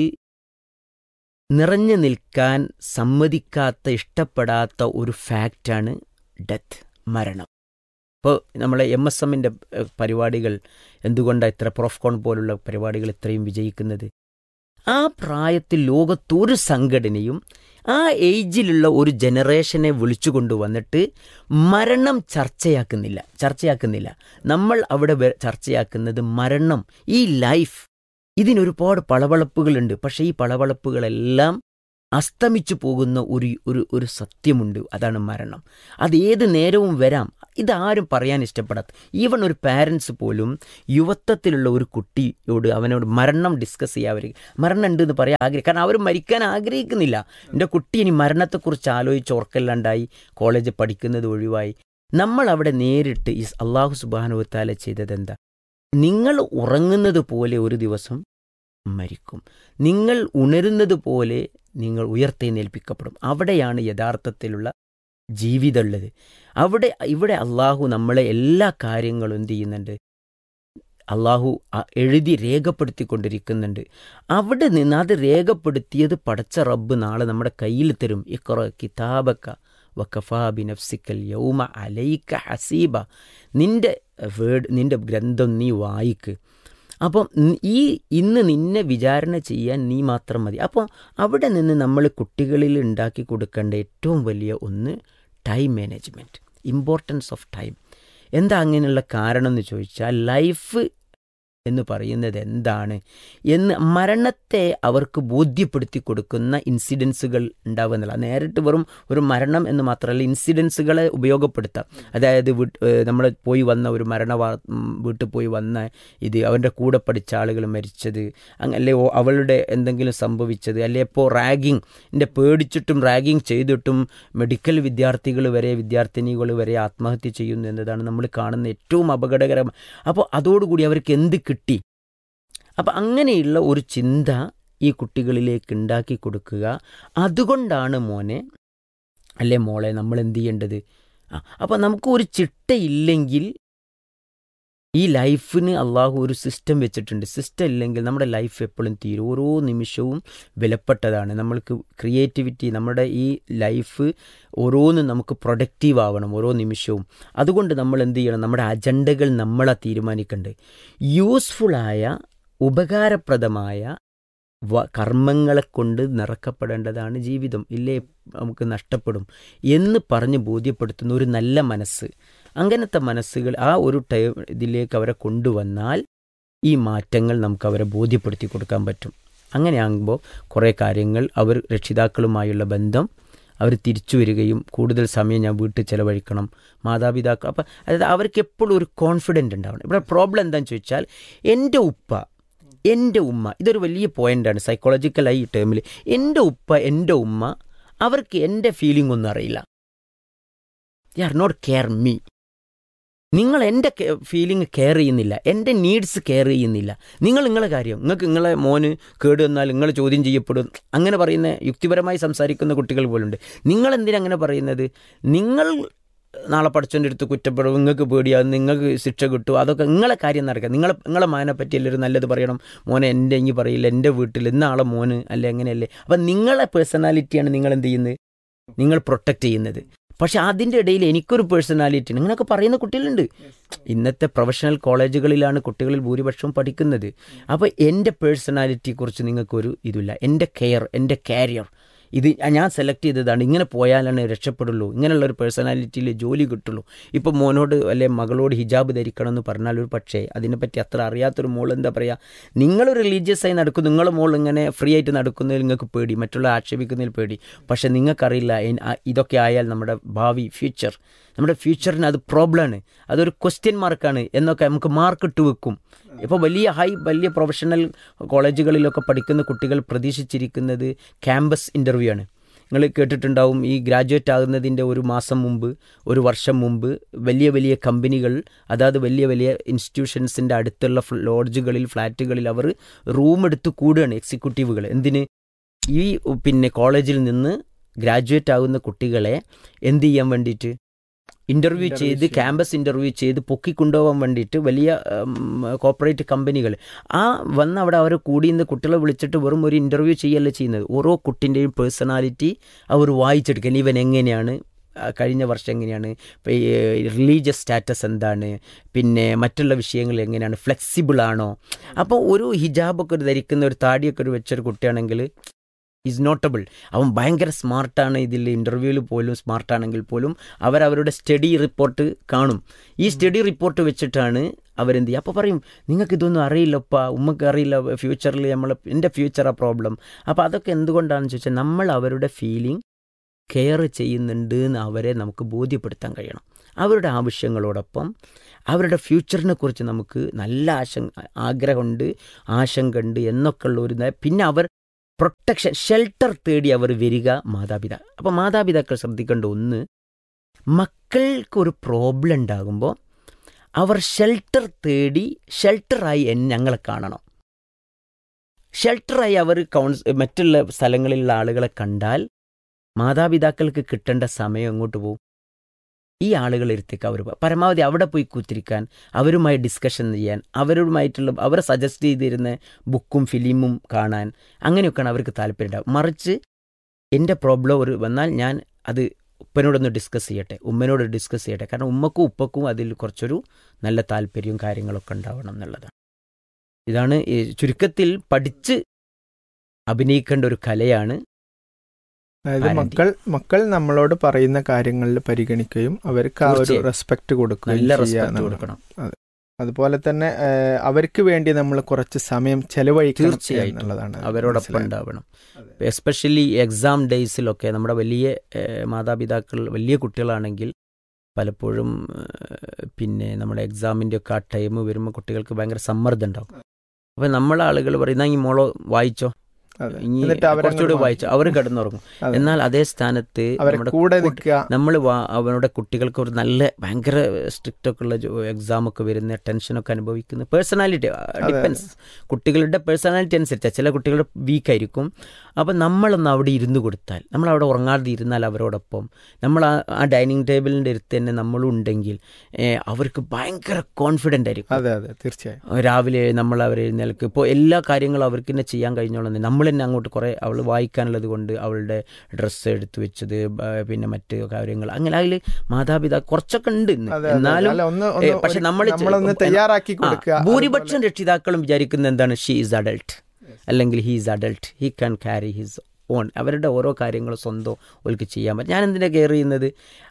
നിറഞ്ഞു നിൽക്കാൻ സമ്മതിക്കാത്ത, ഇഷ്ടപ്പെടാത്ത ഒരു ഫാക്റ്റാണ് ഡെത്ത്, മരണം. ഇപ്പോൾ നമ്മളെ MSMൻ്റെ പരിപാടികൾ എന്തുകൊണ്ടാണ് ഇത്ര പ്രോഫ്കോൺ പോലുള്ള പരിപാടികൾ ഇത്രയും വിജയിക്കുന്നത്? ആ പ്രായത്തിൽ ലോകത്തൊരു സംഘടനയും ആ ഏജിലുള്ള ഒരു ജനറേഷനെ വിളിച്ചു കൊണ്ടുവന്നിട്ട് മരണം ചർച്ചയാക്കുന്നില്ല. നമ്മൾ അവിടെ ചർച്ചയാക്കുന്നത് മരണം, ഈ ലൈഫ്. ഇതിനൊരുപാട് പളവളപ്പുകളുണ്ട്. പക്ഷേ ഈ പളവളപ്പുകളെല്ലാം അസ്തമിച്ചു പോകുന്ന ഒരു സത്യമുണ്ട്, അതാണ് മരണം. അത് ഏത് നേരവും വരാം. ഇതാരും പറയാൻ ഇഷ്ടപ്പെടാത്ത, ഈവൺ ഒരു പാരൻസ് പോലും യുവത്വത്തിലുള്ള ഒരു കുട്ടിയോട് അവനോട് മരണം ഡിസ്കസ് ചെയ്യാൻ മരണം ഉണ്ട് എന്ന് പറയാൻ കാരണം അവർ മരിക്കാൻ ആഗ്രഹിക്കുന്നില്ല. എൻ്റെ കുട്ടി ഇനി മരണത്തെക്കുറിച്ച് ആലോചിച്ച് ഓർക്കല്ലാണ്ടായി കോളേജ് പഠിക്കുന്നത് ഒഴിവായി. നമ്മൾ അവിടെ നേരിട്ട് ഈ അള്ളാഹു സുബ്ഹാനഹു വ തആല ചെയ്തതെന്താ? നിങ്ങൾ ഉറങ്ങുന്നത് പോലെ ഒരു ദിവസം മരിക്കും, നിങ്ങൾ ഉണരുന്നത് പോലെ നിങ്ങൾ ഉയർത്തെഴുന്നേൽപ്പിക്കപ്പെടും. അവിടെയാണ് യഥാർത്ഥത്തിലുള്ള ജീവിതമുള്ളത്. ഇവിടെ അള്ളാഹു നമ്മളെ എല്ലാ കാര്യങ്ങളും എന്ത് ചെയ്യുന്നുണ്ട്? അള്ളാഹു എഴുതി രേഖപ്പെടുത്തിക്കൊണ്ടിരിക്കുന്നുണ്ട്. അവിടെ നിന്ന് അത് രേഖപ്പെടുത്തിയത് പടച്ച റബ്ബ് നാളെ നമ്മുടെ കയ്യിൽ തരും. ഇഖ്റ കിതാബക വകഫാ ബിനഫ്സിക്കൽ യൗമ അലൈക ഹസീബ. നിന്റെ ഗ്രന്ഥം നീ വായിക്ക്. അപ്പം ഇന്ന് നിന്നെ വിചാരണ ചെയ്യാൻ നീ മാത്രം മതി. അപ്പോൾ അവിടെ നിന്ന് നമ്മൾ കുട്ടികളിൽ ഉണ്ടാക്കി കൊടുക്കേണ്ട ഏറ്റവും വലിയ ഒന്ന് time management, importance of time. എന്താ അങ്ങനെയുള്ള കാരണം എന്ന് ചോദിച്ചാൽ, ലൈഫ് എന്ന് പറയുന്നത് എന്താണ് എന്ന് മരണത്തെ അവർക്ക് ബോധ്യപ്പെടുത്തി കൊടുക്കുന്ന ഇൻസിഡൻസുകൾ ഉണ്ടാവുക എന്നുള്ള, നേരിട്ട് വെറും ഒരു മരണം എന്ന് മാത്രമല്ല ഇൻസിഡൻസുകളെ ഉപയോഗപ്പെടുത്താം. അതായത് നമ്മൾ പോയി വന്ന ഒരു വീട്ടിൽ പോയി വന്ന ഇത്, അവൻ്റെ കൂടെ പഠിച്ച ആളുകൾ മരിച്ചത്, അല്ലേ അവളുടെ എന്തെങ്കിലും സംഭവിച്ചത്, അല്ലെ ഇപ്പോൾ റാഗിങ്ങിൻ്റെ പേടിച്ചിട്ടും റാഗിങ് ചെയ്തിട്ടും മെഡിക്കൽ വിദ്യാർത്ഥിനികൾ വരെ ആത്മഹത്യ ചെയ്യുന്നു എന്നതാണ് നമ്മൾ കാണുന്ന ഏറ്റവും അപകടകരം. അപ്പോൾ അതോടുകൂടി അവർക്ക് എന്ത് കിട്ടി? അപ്പം അങ്ങനെയുള്ള ഒരു ചിന്ത ഈ കുട്ടികളിലേക്ക് ഉണ്ടാക്കി കൊടുക്കുക. അതുകൊണ്ടാണ് മോനെ അല്ലേ മോളെ നമ്മൾ എന്ത് ചെയ്യേണ്ടത്? അപ്പം നമുക്ക് ഒരു ചിട്ടയില്ലെങ്കിൽ ഈ ലൈഫിന് അള്ളാഹു ഒരു സിസ്റ്റം വെച്ചിട്ടുണ്ട്. സിസ്റ്റം ഇല്ലെങ്കിൽ നമ്മുടെ ലൈഫ് എപ്പോഴും തീരും. ഓരോ നിമിഷവും വിലപ്പെട്ടതാണ്. നമ്മൾക്ക് ക്രിയേറ്റിവിറ്റി, നമ്മുടെ ഈ ലൈഫ് ഓരോന്നും നമുക്ക് പ്രൊഡക്റ്റീവ് ആവണം ഓരോ നിമിഷവും. അതുകൊണ്ട് നമ്മൾ എന്ത് ചെയ്യണം? നമ്മുടെ അജണ്ടകൾ നമ്മളെ തീരുമാനിക്കണ്ടേ. യൂസ്ഫുള്ളായ ഉപകാരപ്രദമായ കർമ്മങ്ങളെ കൊണ്ട് നിറക്കപ്പെടേണ്ടതാണ് ജീവിതം. ഇല്ലേ നമുക്ക് നഷ്ടപ്പെടും എന്ന് പറഞ്ഞ് ബോധ്യപ്പെടുത്തുന്ന ഒരു നല്ല മനസ്സ്, അങ്ങനത്തെ മനസ്സുകൾ ആ ഒരു ഇതിലേക്ക് അവരെ കൊണ്ടുവന്നാൽ ഈ മാറ്റങ്ങൾ നമുക്ക് അവരെ ബോധ്യപ്പെടുത്തി കൊടുക്കാൻ പറ്റും. അങ്ങനെയാകുമ്പോൾ കുറേ കാര്യങ്ങൾ രക്ഷിതാക്കളുമായുള്ള ബന്ധം അവർ തിരിച്ചു വരികയും കൂടുതൽ സമയം ഞാൻ വീട്ടിൽ ചിലവഴിക്കണം, മാതാപിതാക്കൾ. അപ്പം അതായത് അവർക്ക് എപ്പോഴും ഒരു കോൺഫിഡൻറ്റ് ഉണ്ടാവണം. ഇവിടെ പ്രോബ്ലം എന്താണെന്ന് ചോദിച്ചാൽ, എൻ്റെ ഉപ്പ എൻ്റെ ഉമ്മ, ഇതൊരു വലിയ പോയിൻ്റാണ് സൈക്കോളജിക്കലായി ഈ ടേമിൽ. എൻ്റെ ഉപ്പ എൻ്റെ ഉമ്മ അവർക്ക് എൻ്റെ ഫീലിംഗ് ഒന്നും അറിയില്ല. They are not care me. നിങ്ങൾ എൻ്റെ ഫീലിംഗ് കെയർ ചെയ്യുന്നില്ല, എൻ്റെ നീഡ്സ് കെയർ ചെയ്യുന്നില്ല. നിങ്ങളെ കാര്യം, നിങ്ങളെ മോന് കേട് വന്നാൽ നിങ്ങൾ ചോദ്യം ചെയ്യപ്പെടും. അങ്ങനെ പറയുന്ന യുക്തിപരമായി സംസാരിക്കുന്ന കുട്ടികൾ പോലുണ്ട്. നിങ്ങളെന്തിനങ്ങനെ പറയുന്നത്? നിങ്ങൾ നാളെ പഠിച്ചവൻ്റെ അടുത്ത് കുറ്റപ്പെടും, നിങ്ങൾക്ക് പേടിയാകും, നിങ്ങൾക്ക് ശിക്ഷ കിട്ടും, അതൊക്കെ നിങ്ങളെ കാര്യം നടക്കുക. നിങ്ങളെ മോനെ പറ്റി എല്ലാവരും നല്ലത് പറയണം. മോനെ എൻ്റെ ഇങ്ങി പറയില്ല, എൻ്റെ വീട്ടിൽ ഇന്നാളെ മോന് അല്ലെ അങ്ങനെയല്ലേ. അപ്പം നിങ്ങളെ പേഴ്സണാലിറ്റിയാണ് നിങ്ങൾ എന്ത് ചെയ്യുന്നത്? നിങ്ങൾ പ്രൊട്ടക്റ്റ് ചെയ്യുന്നത്. പക്ഷെ അതിൻ്റെ ഇടയിൽ എനിക്കൊരു പേഴ്സണാലിറ്റി അങ്ങനെയൊക്കെ പറയുന്ന കുട്ടികളുണ്ട്. ഇന്നത്തെ പ്രൊഫഷണൽ കോളേജുകളിലാണ് കുട്ടികളിൽ ഭൂരിപക്ഷവും പഠിക്കുന്നത്. അപ്പോൾ എൻ്റെ പേഴ്സണാലിറ്റിയെക്കുറിച്ച് നിങ്ങൾക്കൊരു ഇതില്ല. എൻ്റെ കെയർ, എൻ്റെ കാരിയർ, ഇത് ഞാൻ സെലക്ട് ചെയ്തതാണ്, ഇങ്ങനെ പോയാലാണ് രക്ഷപ്പെടുള്ളൂ, ഇങ്ങനെയുള്ളൊരു പേഴ്സണാലിറ്റിയിൽ ജോലി കിട്ടുള്ളൂ. ഇപ്പോൾ മോനോട് അല്ലെ മകളോട് ഹിജാബ് ധരിക്കണം എന്ന് പറഞ്ഞാൽ ഒരു പക്ഷേ അതിനെപ്പറ്റി അത്ര അറിയാത്തൊരു മോൾ എന്താ പറയുക, നിങ്ങളൊരു റിലീജിയസായി നടക്കും, നിങ്ങളുടെ മോൾ ഇങ്ങനെ ഫ്രീ ആയിട്ട് നടക്കുന്നതിൽ നിങ്ങൾക്ക് പേടി, മറ്റുള്ള ആക്ഷേപിക്കുന്നതിൽ പേടി. പക്ഷെ നിങ്ങൾക്കറിയില്ല ഇതൊക്കെ ആയാൽ നമ്മുടെ ഭാവി നമ്മുടെ ഫ്യൂച്ചറിന് അത് പ്രോബ്ലമാണ്, അതൊരു ക്വസ്റ്റ്യൻ മാർക്കാണ് എന്നൊക്കെ നമുക്ക് മാർക്ക് ഇട്ട് വെക്കും. ഇപ്പോൾ വലിയ പ്രൊഫഷണൽ കോളേജുകളിലൊക്കെ പഠിക്കുന്ന കുട്ടികൾ പ്രതീക്ഷിച്ചിരിക്കുന്നത് ക്യാമ്പസ് ഇൻ്റർവ്യൂ ആണ്. നിങ്ങൾ കേട്ടിട്ടുണ്ടാവും, ഈ ഗ്രാജുവേറ്റ് ആകുന്നതിൻ്റെ ഒരു മാസം മുമ്പ്, ഒരു വർഷം മുമ്പ് വലിയ കമ്പനികൾ, അതായത് വലിയ ഇൻസ്റ്റിറ്റ്യൂഷൻസിൻ്റെ അടുത്തുള്ള ലോഡ്ജുകളിൽ, ഫ്ലാറ്റുകളിൽ അവർ റൂം എടുത്ത് കൂടുകയാണ് എക്സിക്യൂട്ടീവുകൾ. എന്തിന്? ഈ കോളേജിൽ നിന്ന് ഗ്രാജുവേറ്റ് ആകുന്ന കുട്ടികളെ എന്ത് ചെയ്യാൻ വേണ്ടിയിട്ട്? ഇൻ്റർവ്യൂ ചെയ്ത്, ക്യാമ്പസ് ഇൻ്റർവ്യൂ ചെയ്ത് പൊക്കിക്കൊണ്ടുപോകാൻ വേണ്ടിയിട്ട് വലിയ കോർപ്പറേറ്റ് കമ്പനികൾ അവിടെ അവർ കൂടിയുന്ന കുട്ടികളെ വിളിച്ചിട്ട് വെറും ഒരു ഇൻ്റർവ്യൂ ചെയ്യല്ല ചെയ്യുന്നത്. ഓരോ കുട്ടിൻ്റെയും പേഴ്സണാലിറ്റി അവർ വായിച്ചെടുക്കാൻ, ഇവൻ എങ്ങനെയാണ്, കഴിഞ്ഞ വർഷം എങ്ങനെയാണ്, റിലീജിയസ് സ്റ്റാറ്റസ് എന്താണ്, പിന്നെ മറ്റുള്ള വിഷയങ്ങൾ എങ്ങനെയാണ്, ഫ്ലെക്സിബിൾ ആണോ. അപ്പോൾ ഒരു ഹിജാബൊക്കെ ധരിക്കുന്ന, ഒരു താടിയൊക്കെ വെച്ചൊരു കുട്ടിയാണെങ്കിൽ ഈസ് നോട്ടബിൾ. അവൻ ഭയങ്കര സ്മാർട്ടാണ്, ഇതിൽ ഇൻ്റർവ്യൂവിൽ പോലും സ്മാർട്ടാണെങ്കിൽ പോലും അവരവരുടെ സ്റ്റഡി റിപ്പോർട്ട് കാണും. ഈ സ്റ്റഡി റിപ്പോർട്ട് വെച്ചിട്ടാണ് അവരെന്ത് ചെയ്യുക, അപ്പോൾ പറയും നിങ്ങൾക്ക് ഇതൊന്നും അറിയില്ലപ്പ, ഉമ്മക്ക് അറിയില്ല, ഫ്യൂച്ചറിൽ എൻ്റെ ഫ്യൂച്ചറാ പ്രോബ്ലം. അപ്പോൾ അതൊക്കെ എന്തുകൊണ്ടാണെന്ന് ചോദിച്ചാൽ നമ്മൾ അവരുടെ ഫീലിംഗ് കെയർ ചെയ്യുന്നുണ്ട് എന്ന് അവരെ നമുക്ക് ബോധ്യപ്പെടുത്താൻ കഴിയണം. അവരുടെ ആവശ്യങ്ങളോടൊപ്പം അവരുടെ ഫ്യൂച്ചറിനെ കുറിച്ച് നമുക്ക് നല്ല ആഗ്രഹമുണ്ട്, ആശങ്കയുണ്ട് എന്നൊക്കെയുള്ള ഒരു പിന്നെ അവർ പ്രൊട്ടക്ഷൻ, ഷെൽട്ടർ തേടി അവർ വരിക മാതാപിതാക്കൾ. അപ്പോൾ മാതാപിതാക്കൾ ശ്രദ്ധിക്കേണ്ട ഒന്ന്, മക്കൾക്കൊരു പ്രോബ്ലം ഉണ്ടാകുമ്പോൾ അവർ ഷെൽട്ടർ തേടി ഷെൽട്ടറായി ഞങ്ങളെ കാണണം. ഷെൽട്ടറായി അവർ മറ്റുള്ള സ്ഥലങ്ങളിലുള്ള ആളുകളെ കണ്ടാൽ മാതാപിതാക്കൾക്ക് കിട്ടേണ്ട സമയം എങ്ങോട്ട് പോകും? ഈ ആളുകളിരുത്തേക്ക് അവർ പരമാവധി അവിടെ പോയി കുത്തിരിക്കാൻ, അവരുമായി ഡിസ്കഷൻ ചെയ്യാൻ, അവരുമായിട്ടുള്ള അവരെ സജസ്റ്റ് ചെയ്തിരുന്ന ബുക്കും ഫിലിമും കാണാൻ, അങ്ങനെയൊക്കെയാണ് അവർക്ക് താല്പര്യം ഉണ്ടാവും. മറിച്ച് എൻ്റെ പ്രോബ്ലം ഒരു വന്നാൽ ഞാൻ അത് ഉപ്പനോടൊന്ന് ഡിസ്കസ് ചെയ്യട്ടെ, ഉമ്മനോട് ഡിസ്കസ് ചെയ്യട്ടെ. കാരണം ഉമ്മക്കും ഉപ്പക്കും അതിൽ കുറച്ചൊരു നല്ല താല്പര്യവും കാര്യങ്ങളൊക്കെ ഉണ്ടാവണം എന്നുള്ളതാണ്. ഇതാണ് ചുരുക്കത്തിൽ പഠിച്ച് അഭിനയിക്കേണ്ട ഒരു കലയാണ്. അതായത് മക്കൾ നമ്മളോട് പറയുന്ന കാര്യങ്ങളിൽ പരിഗണിക്കുകയും അവർക്ക് ആ ഒരു റെസ്പെക്ട് കൊടുക്കണം. അതുപോലെ തന്നെ അവർക്ക് വേണ്ടി നമ്മൾ കുറച്ച് സമയം ചെലവഴിക്കണം എന്നുള്ളതാണ്. അവരോടൊപ്പം ഉണ്ടാവണം. എസ്പെഷ്യലി എക്സാം ഡേയ്സിലൊക്കെ നമ്മുടെ വലിയ മാതാപിതാക്കൾ വലിയ കുട്ടികളാണെങ്കിൽ പലപ്പോഴും പിന്നെ നമ്മുടെ എക്സാമിൻ്റെ ഒക്കെ ആ ടൈം വരുമ്പോൾ കുട്ടികൾക്ക് ഭയങ്കര സമ്മർദ്ദം ഉണ്ടാവും. അപ്പോൾ നമ്മളെ ആളുകൾ പറയുന്ന ഈ മോളോ വായിച്ചോ, കുറച്ചുകൂടി വായിച്ചു, അവർ കിടന്നുറങ്ങും. എന്നാൽ അതേ സ്ഥാനത്ത് നമ്മൾ അവരുടെ കുട്ടികൾക്ക് ഒരു നല്ല ഭയങ്കര സ്ട്രിക്റ്റ് ഒക്കെ ഉള്ള എക്സാം ഒക്കെ വരുന്ന ടെൻഷനൊക്കെ അനുഭവിക്കുന്ന പേഴ്സണാലിറ്റി ഡിപ്പെൻസ്, കുട്ടികളുടെ പേഴ്സണാലിറ്റി അനുസരിച്ചാണ്. ചില കുട്ടികളുടെ വീക്കായിരിക്കും. അപ്പം നമ്മളൊന്ന് അവിടെ ഇരുന്ന് കൊടുത്താൽ, നമ്മളവിടെ ഉറങ്ങാതെ ഇരുന്നാൽ അവരോടൊപ്പം നമ്മൾ ആ ഡൈനിങ് ടേബിളിൻ്റെ അടുത്ത് തന്നെ നമ്മളും ഉണ്ടെങ്കിൽ അവർക്ക് ഭയങ്കര കോൺഫിഡൻ്റ് ആയിരിക്കും. അതെ അതെ, തീർച്ചയായും. രാവിലെ നമ്മൾ അവരെ എഴുന്നേൽക്ക് ഇപ്പോൾ എല്ലാ കാര്യങ്ങളും അവർക്ക് തന്നെ ചെയ്യാൻ കഴിഞ്ഞോളൂ. നമ്മൾ തന്നെ അങ്ങോട്ട് കുറേ അവൾ വായിക്കാനുള്ളത് കൊണ്ട് അവളുടെ ഡ്രസ്സ് എടുത്തു വെച്ചത്, പിന്നെ മറ്റ് കാര്യങ്ങൾ, അങ്ങനെ അതിൽ മാതാപിതാക്കൾ കുറച്ചൊക്കെ ഉണ്ട്. എന്നാലും പക്ഷെ നമ്മൾ തയ്യാറാക്കി കൊടുക്കുക. ഭൂരിപക്ഷം രക്ഷിതാക്കളും വിചാരിക്കുന്നത് എന്താണ്, ഷീ ഈസ് അഡൾട്ട് അല്ലെങ്കിൽ he is adult, he can carry his own. അവരുടെ ഓരോ കാര്യങ്ങളും സ്വന്തം ഓൾക്ക് ചെയ്യാൻ പറ്റും. ഞാൻ എന്തിനാണ് കെയർ ചെയ്യുന്നത്?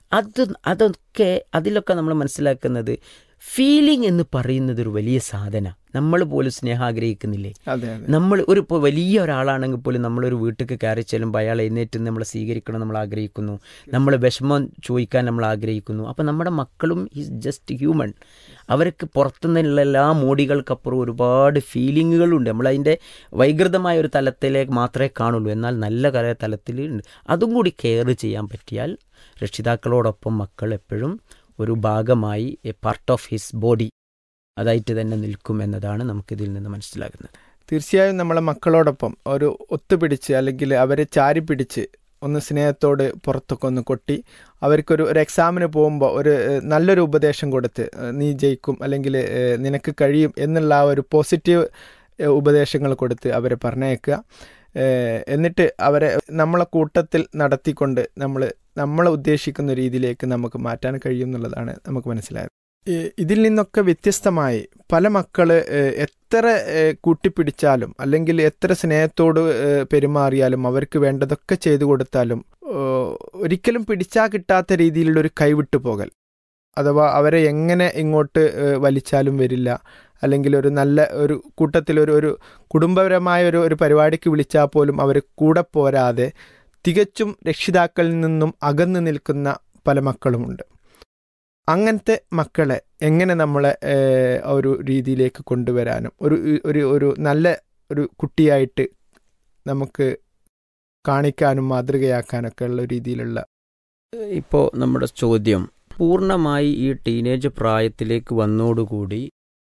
അതൊക്കെ അതിലൊക്കെ നമ്മൾ മനസ്സിലാക്കുന്നത് ഫീലിംഗ് എന്ന് പറയുന്നത് ഒരു വലിയ സാധന. നമ്മൾ പോലും സ്നേഹം ആഗ്രഹിക്കുന്നില്ലേ? നമ്മൾ ഇപ്പോൾ വലിയ ഒരാളാണെങ്കിൽ പോലും നമ്മളൊരു വീട്ടിലേക്ക് കയറി ചെല്ലുമ്പോൾ അയാൾ എഴുന്നേറ്റ് നമ്മളെ സ്വീകരിക്കണം നമ്മൾ ആഗ്രഹിക്കുന്നു, നമ്മൾ വിഷമം ചോദിക്കാൻ നമ്മൾ ആഗ്രഹിക്കുന്നു. അപ്പോൾ നമ്മുടെ മക്കളും ഈസ് ജസ്റ്റ് ഹ്യൂമൻ. അവർക്ക് പുറത്തുനിന്നുള്ള എല്ലാ മോടികൾക്കപ്പുറം ഒരുപാട് ഫീലിങ്ങുകളുണ്ട്. നമ്മളതിൻ്റെ വൈകൃതമായ ഒരു തലത്തിലേക്ക് മാത്രമേ കാണുള്ളൂ. എന്നാൽ നല്ല തലത്തിൽ ഉണ്ട്. അതും കൂടി കെയർ ചെയ്യാൻ പറ്റിയാൽ രക്ഷിതാക്കളോടൊപ്പം മക്കൾ എപ്പോഴും ഒരു ഭാഗമായി A part of his body അതായിട്ട് തന്നെ നിൽക്കും എന്നതാണ് നമുക്കിതിൽ നിന്ന് മനസ്സിലാകുന്നത്. തീർച്ചയായും നമ്മളെ മക്കളോടൊപ്പം ഒരു ഒത്തുപിടിച്ച് അല്ലെങ്കിൽ അവരെ ചാരി പിടിച്ച് ഒന്ന് സ്നേഹത്തോട് പുറത്തൊക്കെ ഒന്ന് കൊട്ടി അവർക്കൊരു എക്സാമിന് പോകുമ്പോൾ ഒരു നല്ലൊരു ഉപദേശം കൊടുത്ത് നീ ജയിക്കും അല്ലെങ്കിൽ നിനക്ക് കഴിയും എന്നുള്ള ആ ഒരു പോസിറ്റീവ് ഉപദേശങ്ങൾ കൊടുത്ത് അവരെ പറഞ്ഞയക്കുക. എന്നിട്ട് അവരെ നമ്മളെ കൂട്ടത്തിൽ നടത്തിക്കൊണ്ട് നമ്മൾ ഉദ്ദേശിക്കുന്ന രീതിയിലേക്ക് നമുക്ക് മാറ്റാൻ കഴിയും എന്നുള്ളതാണ് നമുക്ക് മനസ്സിലായത്. ഇതിൽ നിന്നൊക്കെ വ്യത്യസ്തമായി പല മക്കള് എത്ര കൂട്ടിപ്പിടിച്ചാലും അല്ലെങ്കിൽ എത്ര സ്നേഹത്തോട് പെരുമാറിയാലും അവർക്ക് വേണ്ടതൊക്കെ ചെയ്തു കൊടുത്താലും ഒരിക്കലും പിടിച്ചാൽ കിട്ടാത്ത രീതിയിലുള്ള ഒരു കൈവിട്ടു പോകൽ, അഥവാ അവരെ എങ്ങനെ ഇങ്ങോട്ട് വലിച്ചാലും വരില്ല. അല്ലെങ്കിൽ ഒരു നല്ല ഒരു കൂട്ടത്തിൽ ഒരു കുടുംബപരമായ ഒരു പരിപാടിക്ക് വിളിച്ചാൽ പോലും അവർ കൂടെ പോരാതെ തികച്ചും രക്ഷിതാക്കളിൽ നിന്നും അകന്നു നിൽക്കുന്ന പല മക്കളുമുണ്ട്. അങ്ങനത്തെ മക്കളെ എങ്ങനെ നമ്മളെ ഒരു രീതിയിലേക്ക് കൊണ്ടുവരാനും ഒരു നല്ല ഒരു കുട്ടിയായിട്ട് നമുക്ക് കാണിക്കാനും മാതൃകയാക്കാനൊക്കെ ഉള്ള രീതിയിലുള്ള ഇപ്പോൾ നമ്മുടെ ചോദ്യം പൂർണ്ണമായി ഈ ടീനേജ് പ്രായത്തിലേക്ക് വന്നോടുകൂടി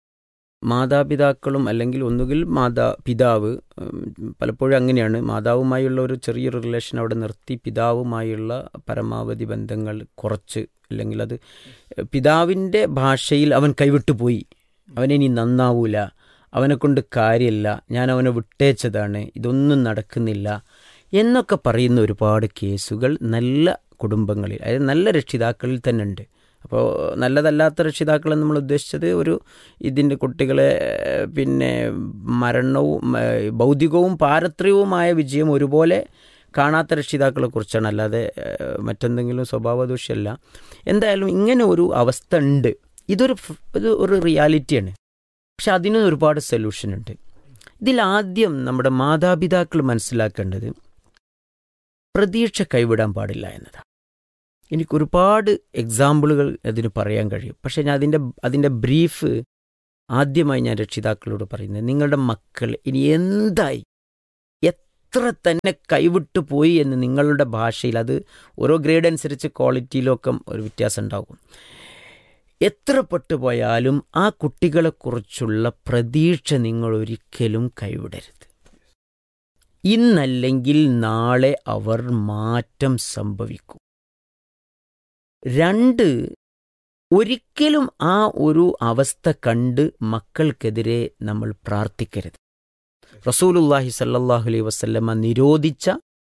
മാതാപിതാക്കളും അല്ലെങ്കിൽ ഒന്നുകിൽ പിതാവ്, പലപ്പോഴും അങ്ങനെയാണ്, മാതാവുമായുള്ള ഒരു ചെറിയൊരു റിലേഷൻ അവിടെ നിർത്തി പിതാവുമായുള്ള പരമാവധി ബന്ധങ്ങൾ കുറച്ച്, അല്ലെങ്കിൽ അത് പിതാവിൻ്റെ ഭാഷയിൽ അവൻ കൈവിട്ടുപോയി, അവനിനി നന്നാവൂല, അവനെക്കൊണ്ട് കാര്യമില്ല, ഞാൻ അവനെ വിട്ടേച്ചതാണ്, ഇതൊന്നും നടക്കുന്നില്ല എന്നൊക്കെ പറയുന്ന ഒരുപാട് കേസുകൾ നല്ല കുടുംബങ്ങളിൽ, അതായത് നല്ല രക്ഷിതാക്കളിൽ തന്നെ ഉണ്ട്. അപ്പോൾ നല്ലതല്ലാത്ത രക്ഷിതാക്കളെ നമ്മൾ ഉദ്ദേശിച്ചത് ഇതിൻ്റെ കുട്ടികളെ പിന്നെ മരണവും ഭൗതികവും പാരത്രികവുമായ വിജയം ഒരുപോലെ കാണാത്ത രക്ഷിതാക്കളെ കുറിച്ചാണ്, അല്ലാതെ മറ്റെന്തെങ്കിലും സ്വഭാവദൂഷ്യമല്ല. എന്തായാലും ഇങ്ങനെ ഒരു അവസ്ഥ ഉണ്ട്. ഒരു റിയാലിറ്റിയാണ്. പക്ഷെ അതിന് ഒരുപാട് സൊല്യൂഷൻ ഉണ്ട്. ഇതിലാദ്യം നമ്മുടെ മാതാപിതാക്കൾ മനസ്സിലാക്കേണ്ടത് പ്രതീക്ഷ കൈവിടാൻ പാടില്ല എന്നതാണ്. എനിക്കൊരുപാട് എക്സാമ്പിളുകൾ അതിന് പറയാൻ കഴിയും. പക്ഷേ ഞാൻ അതിൻ്റെ ബ്രീഫ് ആദ്യമായി ഞാൻ രക്ഷിതാക്കളോട് പറയുന്നത്, നിങ്ങളുടെ മക്കൾ ഇനി എന്തായി എത്ര തന്നെ കൈവിട്ടു പോയി എന്ന് നിങ്ങളുടെ ഭാഷയിൽ, അത് ഓരോ ഗ്രേഡ് അനുസരിച്ച് ക്വാളിറ്റിയിലൊക്കെ ഒരു വ്യത്യാസം ഉണ്ടാകും, എത്ര പെട്ടുപോയാലും ആ കുട്ടികളെക്കുറിച്ചുള്ള പ്രതീക്ഷ നിങ്ങൾ ഒരിക്കലും കൈവിടരുത്. ഇന്നല്ലെങ്കിൽ നാളെ അവർ മാറ്റം സംഭവിക്കും. 2, ഒരിക്കലും ആ ഒരു അവസ്ഥ കണ്ട് മക്കൾക്കെതിരെ നമ്മൾ പ്രാർത്ഥിക്കരുത്. റസൂലുള്ളാഹി സ്വല്ലല്ലാഹു അലൈഹി വസല്ലമ നിരോധിച്ച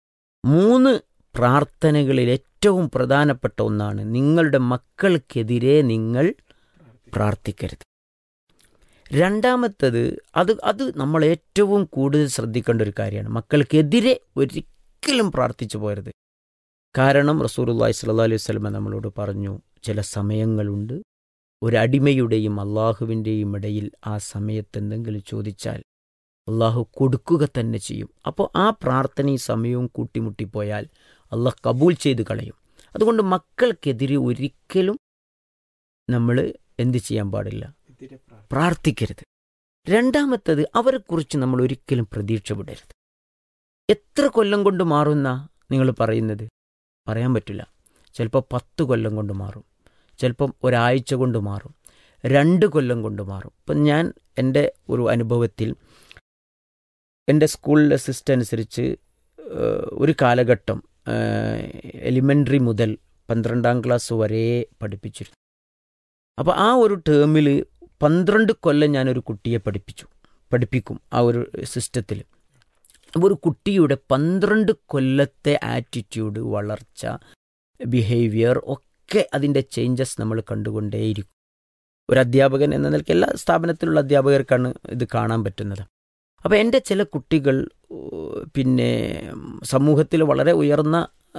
3 പ്രാർത്ഥനകളിൽ ഏറ്റവും പ്രധാനപ്പെട്ട ഒന്നാണ് നിങ്ങളുടെ മക്കൾക്കെതിരെ നിങ്ങൾ പ്രാർത്ഥിക്കരുത്. രണ്ടാമത്തത്, അത് നമ്മൾ ഏറ്റവും കൂടുതൽ ശ്രദ്ധിക്കേണ്ട ഒരു കാര്യമാണ്. മക്കൾക്കെതിരെ ഒരിക്കലും പ്രാർത്ഥിച്ചു പോകരുത്. കാരണം റസൂലുള്ളാഹി സ്വല്ലല്ലാഹു അലൈഹി വസല്ലമ നമ്മളോട് പറഞ്ഞു, ചില സമയങ്ങളുണ്ട് ഒരടിമയുടെയും അള്ളാഹുവിൻ്റെയും ഇടയിൽ ആ സമയത്ത് എന്തെങ്കിലും ചോദിച്ചാൽ അള്ളാഹു കൊടുക്കുക തന്നെ ചെയ്യും. അപ്പോൾ ആ പ്രാർത്ഥനയും സമയവും കൂട്ടിമുട്ടിപ്പോയാൽ അള്ളാഹ് കബൂൽ ചെയ്ത് കളയും. അതുകൊണ്ട് മക്കൾക്കെതിരെ ഒരിക്കലും നമ്മൾ എന്ത് ചെയ്യാൻ പാടില്ല, പ്രാർത്ഥിക്കരുത്. രണ്ടാമത്തത്, അവരെക്കുറിച്ച് നമ്മൾ ഒരിക്കലും പ്രതീക്ഷ വിടരുത്. എത്ര കൊല്ലം കൊണ്ട് മാറുന്ന നിങ്ങൾ പറയുന്നത് പറയാൻ പറ്റില്ല. ചിലപ്പോൾ 10 കൊല്ലം കൊണ്ട് മാറും, ചിലപ്പം ഒരാഴ്ച കൊണ്ട് മാറും, 2 കൊല്ലം കൊണ്ട് മാറും. ഇപ്പം ഞാൻ എൻ്റെ ഒരു അനുഭവത്തിൽ എൻ്റെ സ്കൂളിലെ സിസ്റ്റം അനുസരിച്ച് ഒരു കാലഘട്ടം എലിമെൻ്ററി മുതൽ 12ാം ക്ലാസ് വരെ പഠിപ്പിച്ചിരുന്നു. അപ്പോൾ ആ ഒരു ടേമിൽ 12 കൊല്ലം ഞാനൊരു കുട്ടിയെ പഠിപ്പിക്കും ആ ഒരു സിസ്റ്റത്തിൽ. അപ്പോൾ ഒരു കുട്ടിയുടെ 12 കൊല്ലത്തെ ആറ്റിറ്റ്യൂഡ്, വളർച്ച, ബിഹേവിയർ ഒക്കെ അതിൻ്റെ ചേഞ്ചസ് നമ്മൾ കണ്ടുകൊണ്ടേയിരിക്കും. ഒരു അധ്യാപകൻ എന്ന നിലയ്ക്ക് എല്ലാ സ്ഥാപനത്തിലുള്ള അധ്യാപകർക്കാണ് ഇത് കാണാൻ പറ്റുന്നത്. അപ്പോൾ എൻ്റെ ചില കുട്ടികൾ പിന്നെ സമൂഹത്തിൽ വളരെ ഉയർന്ന,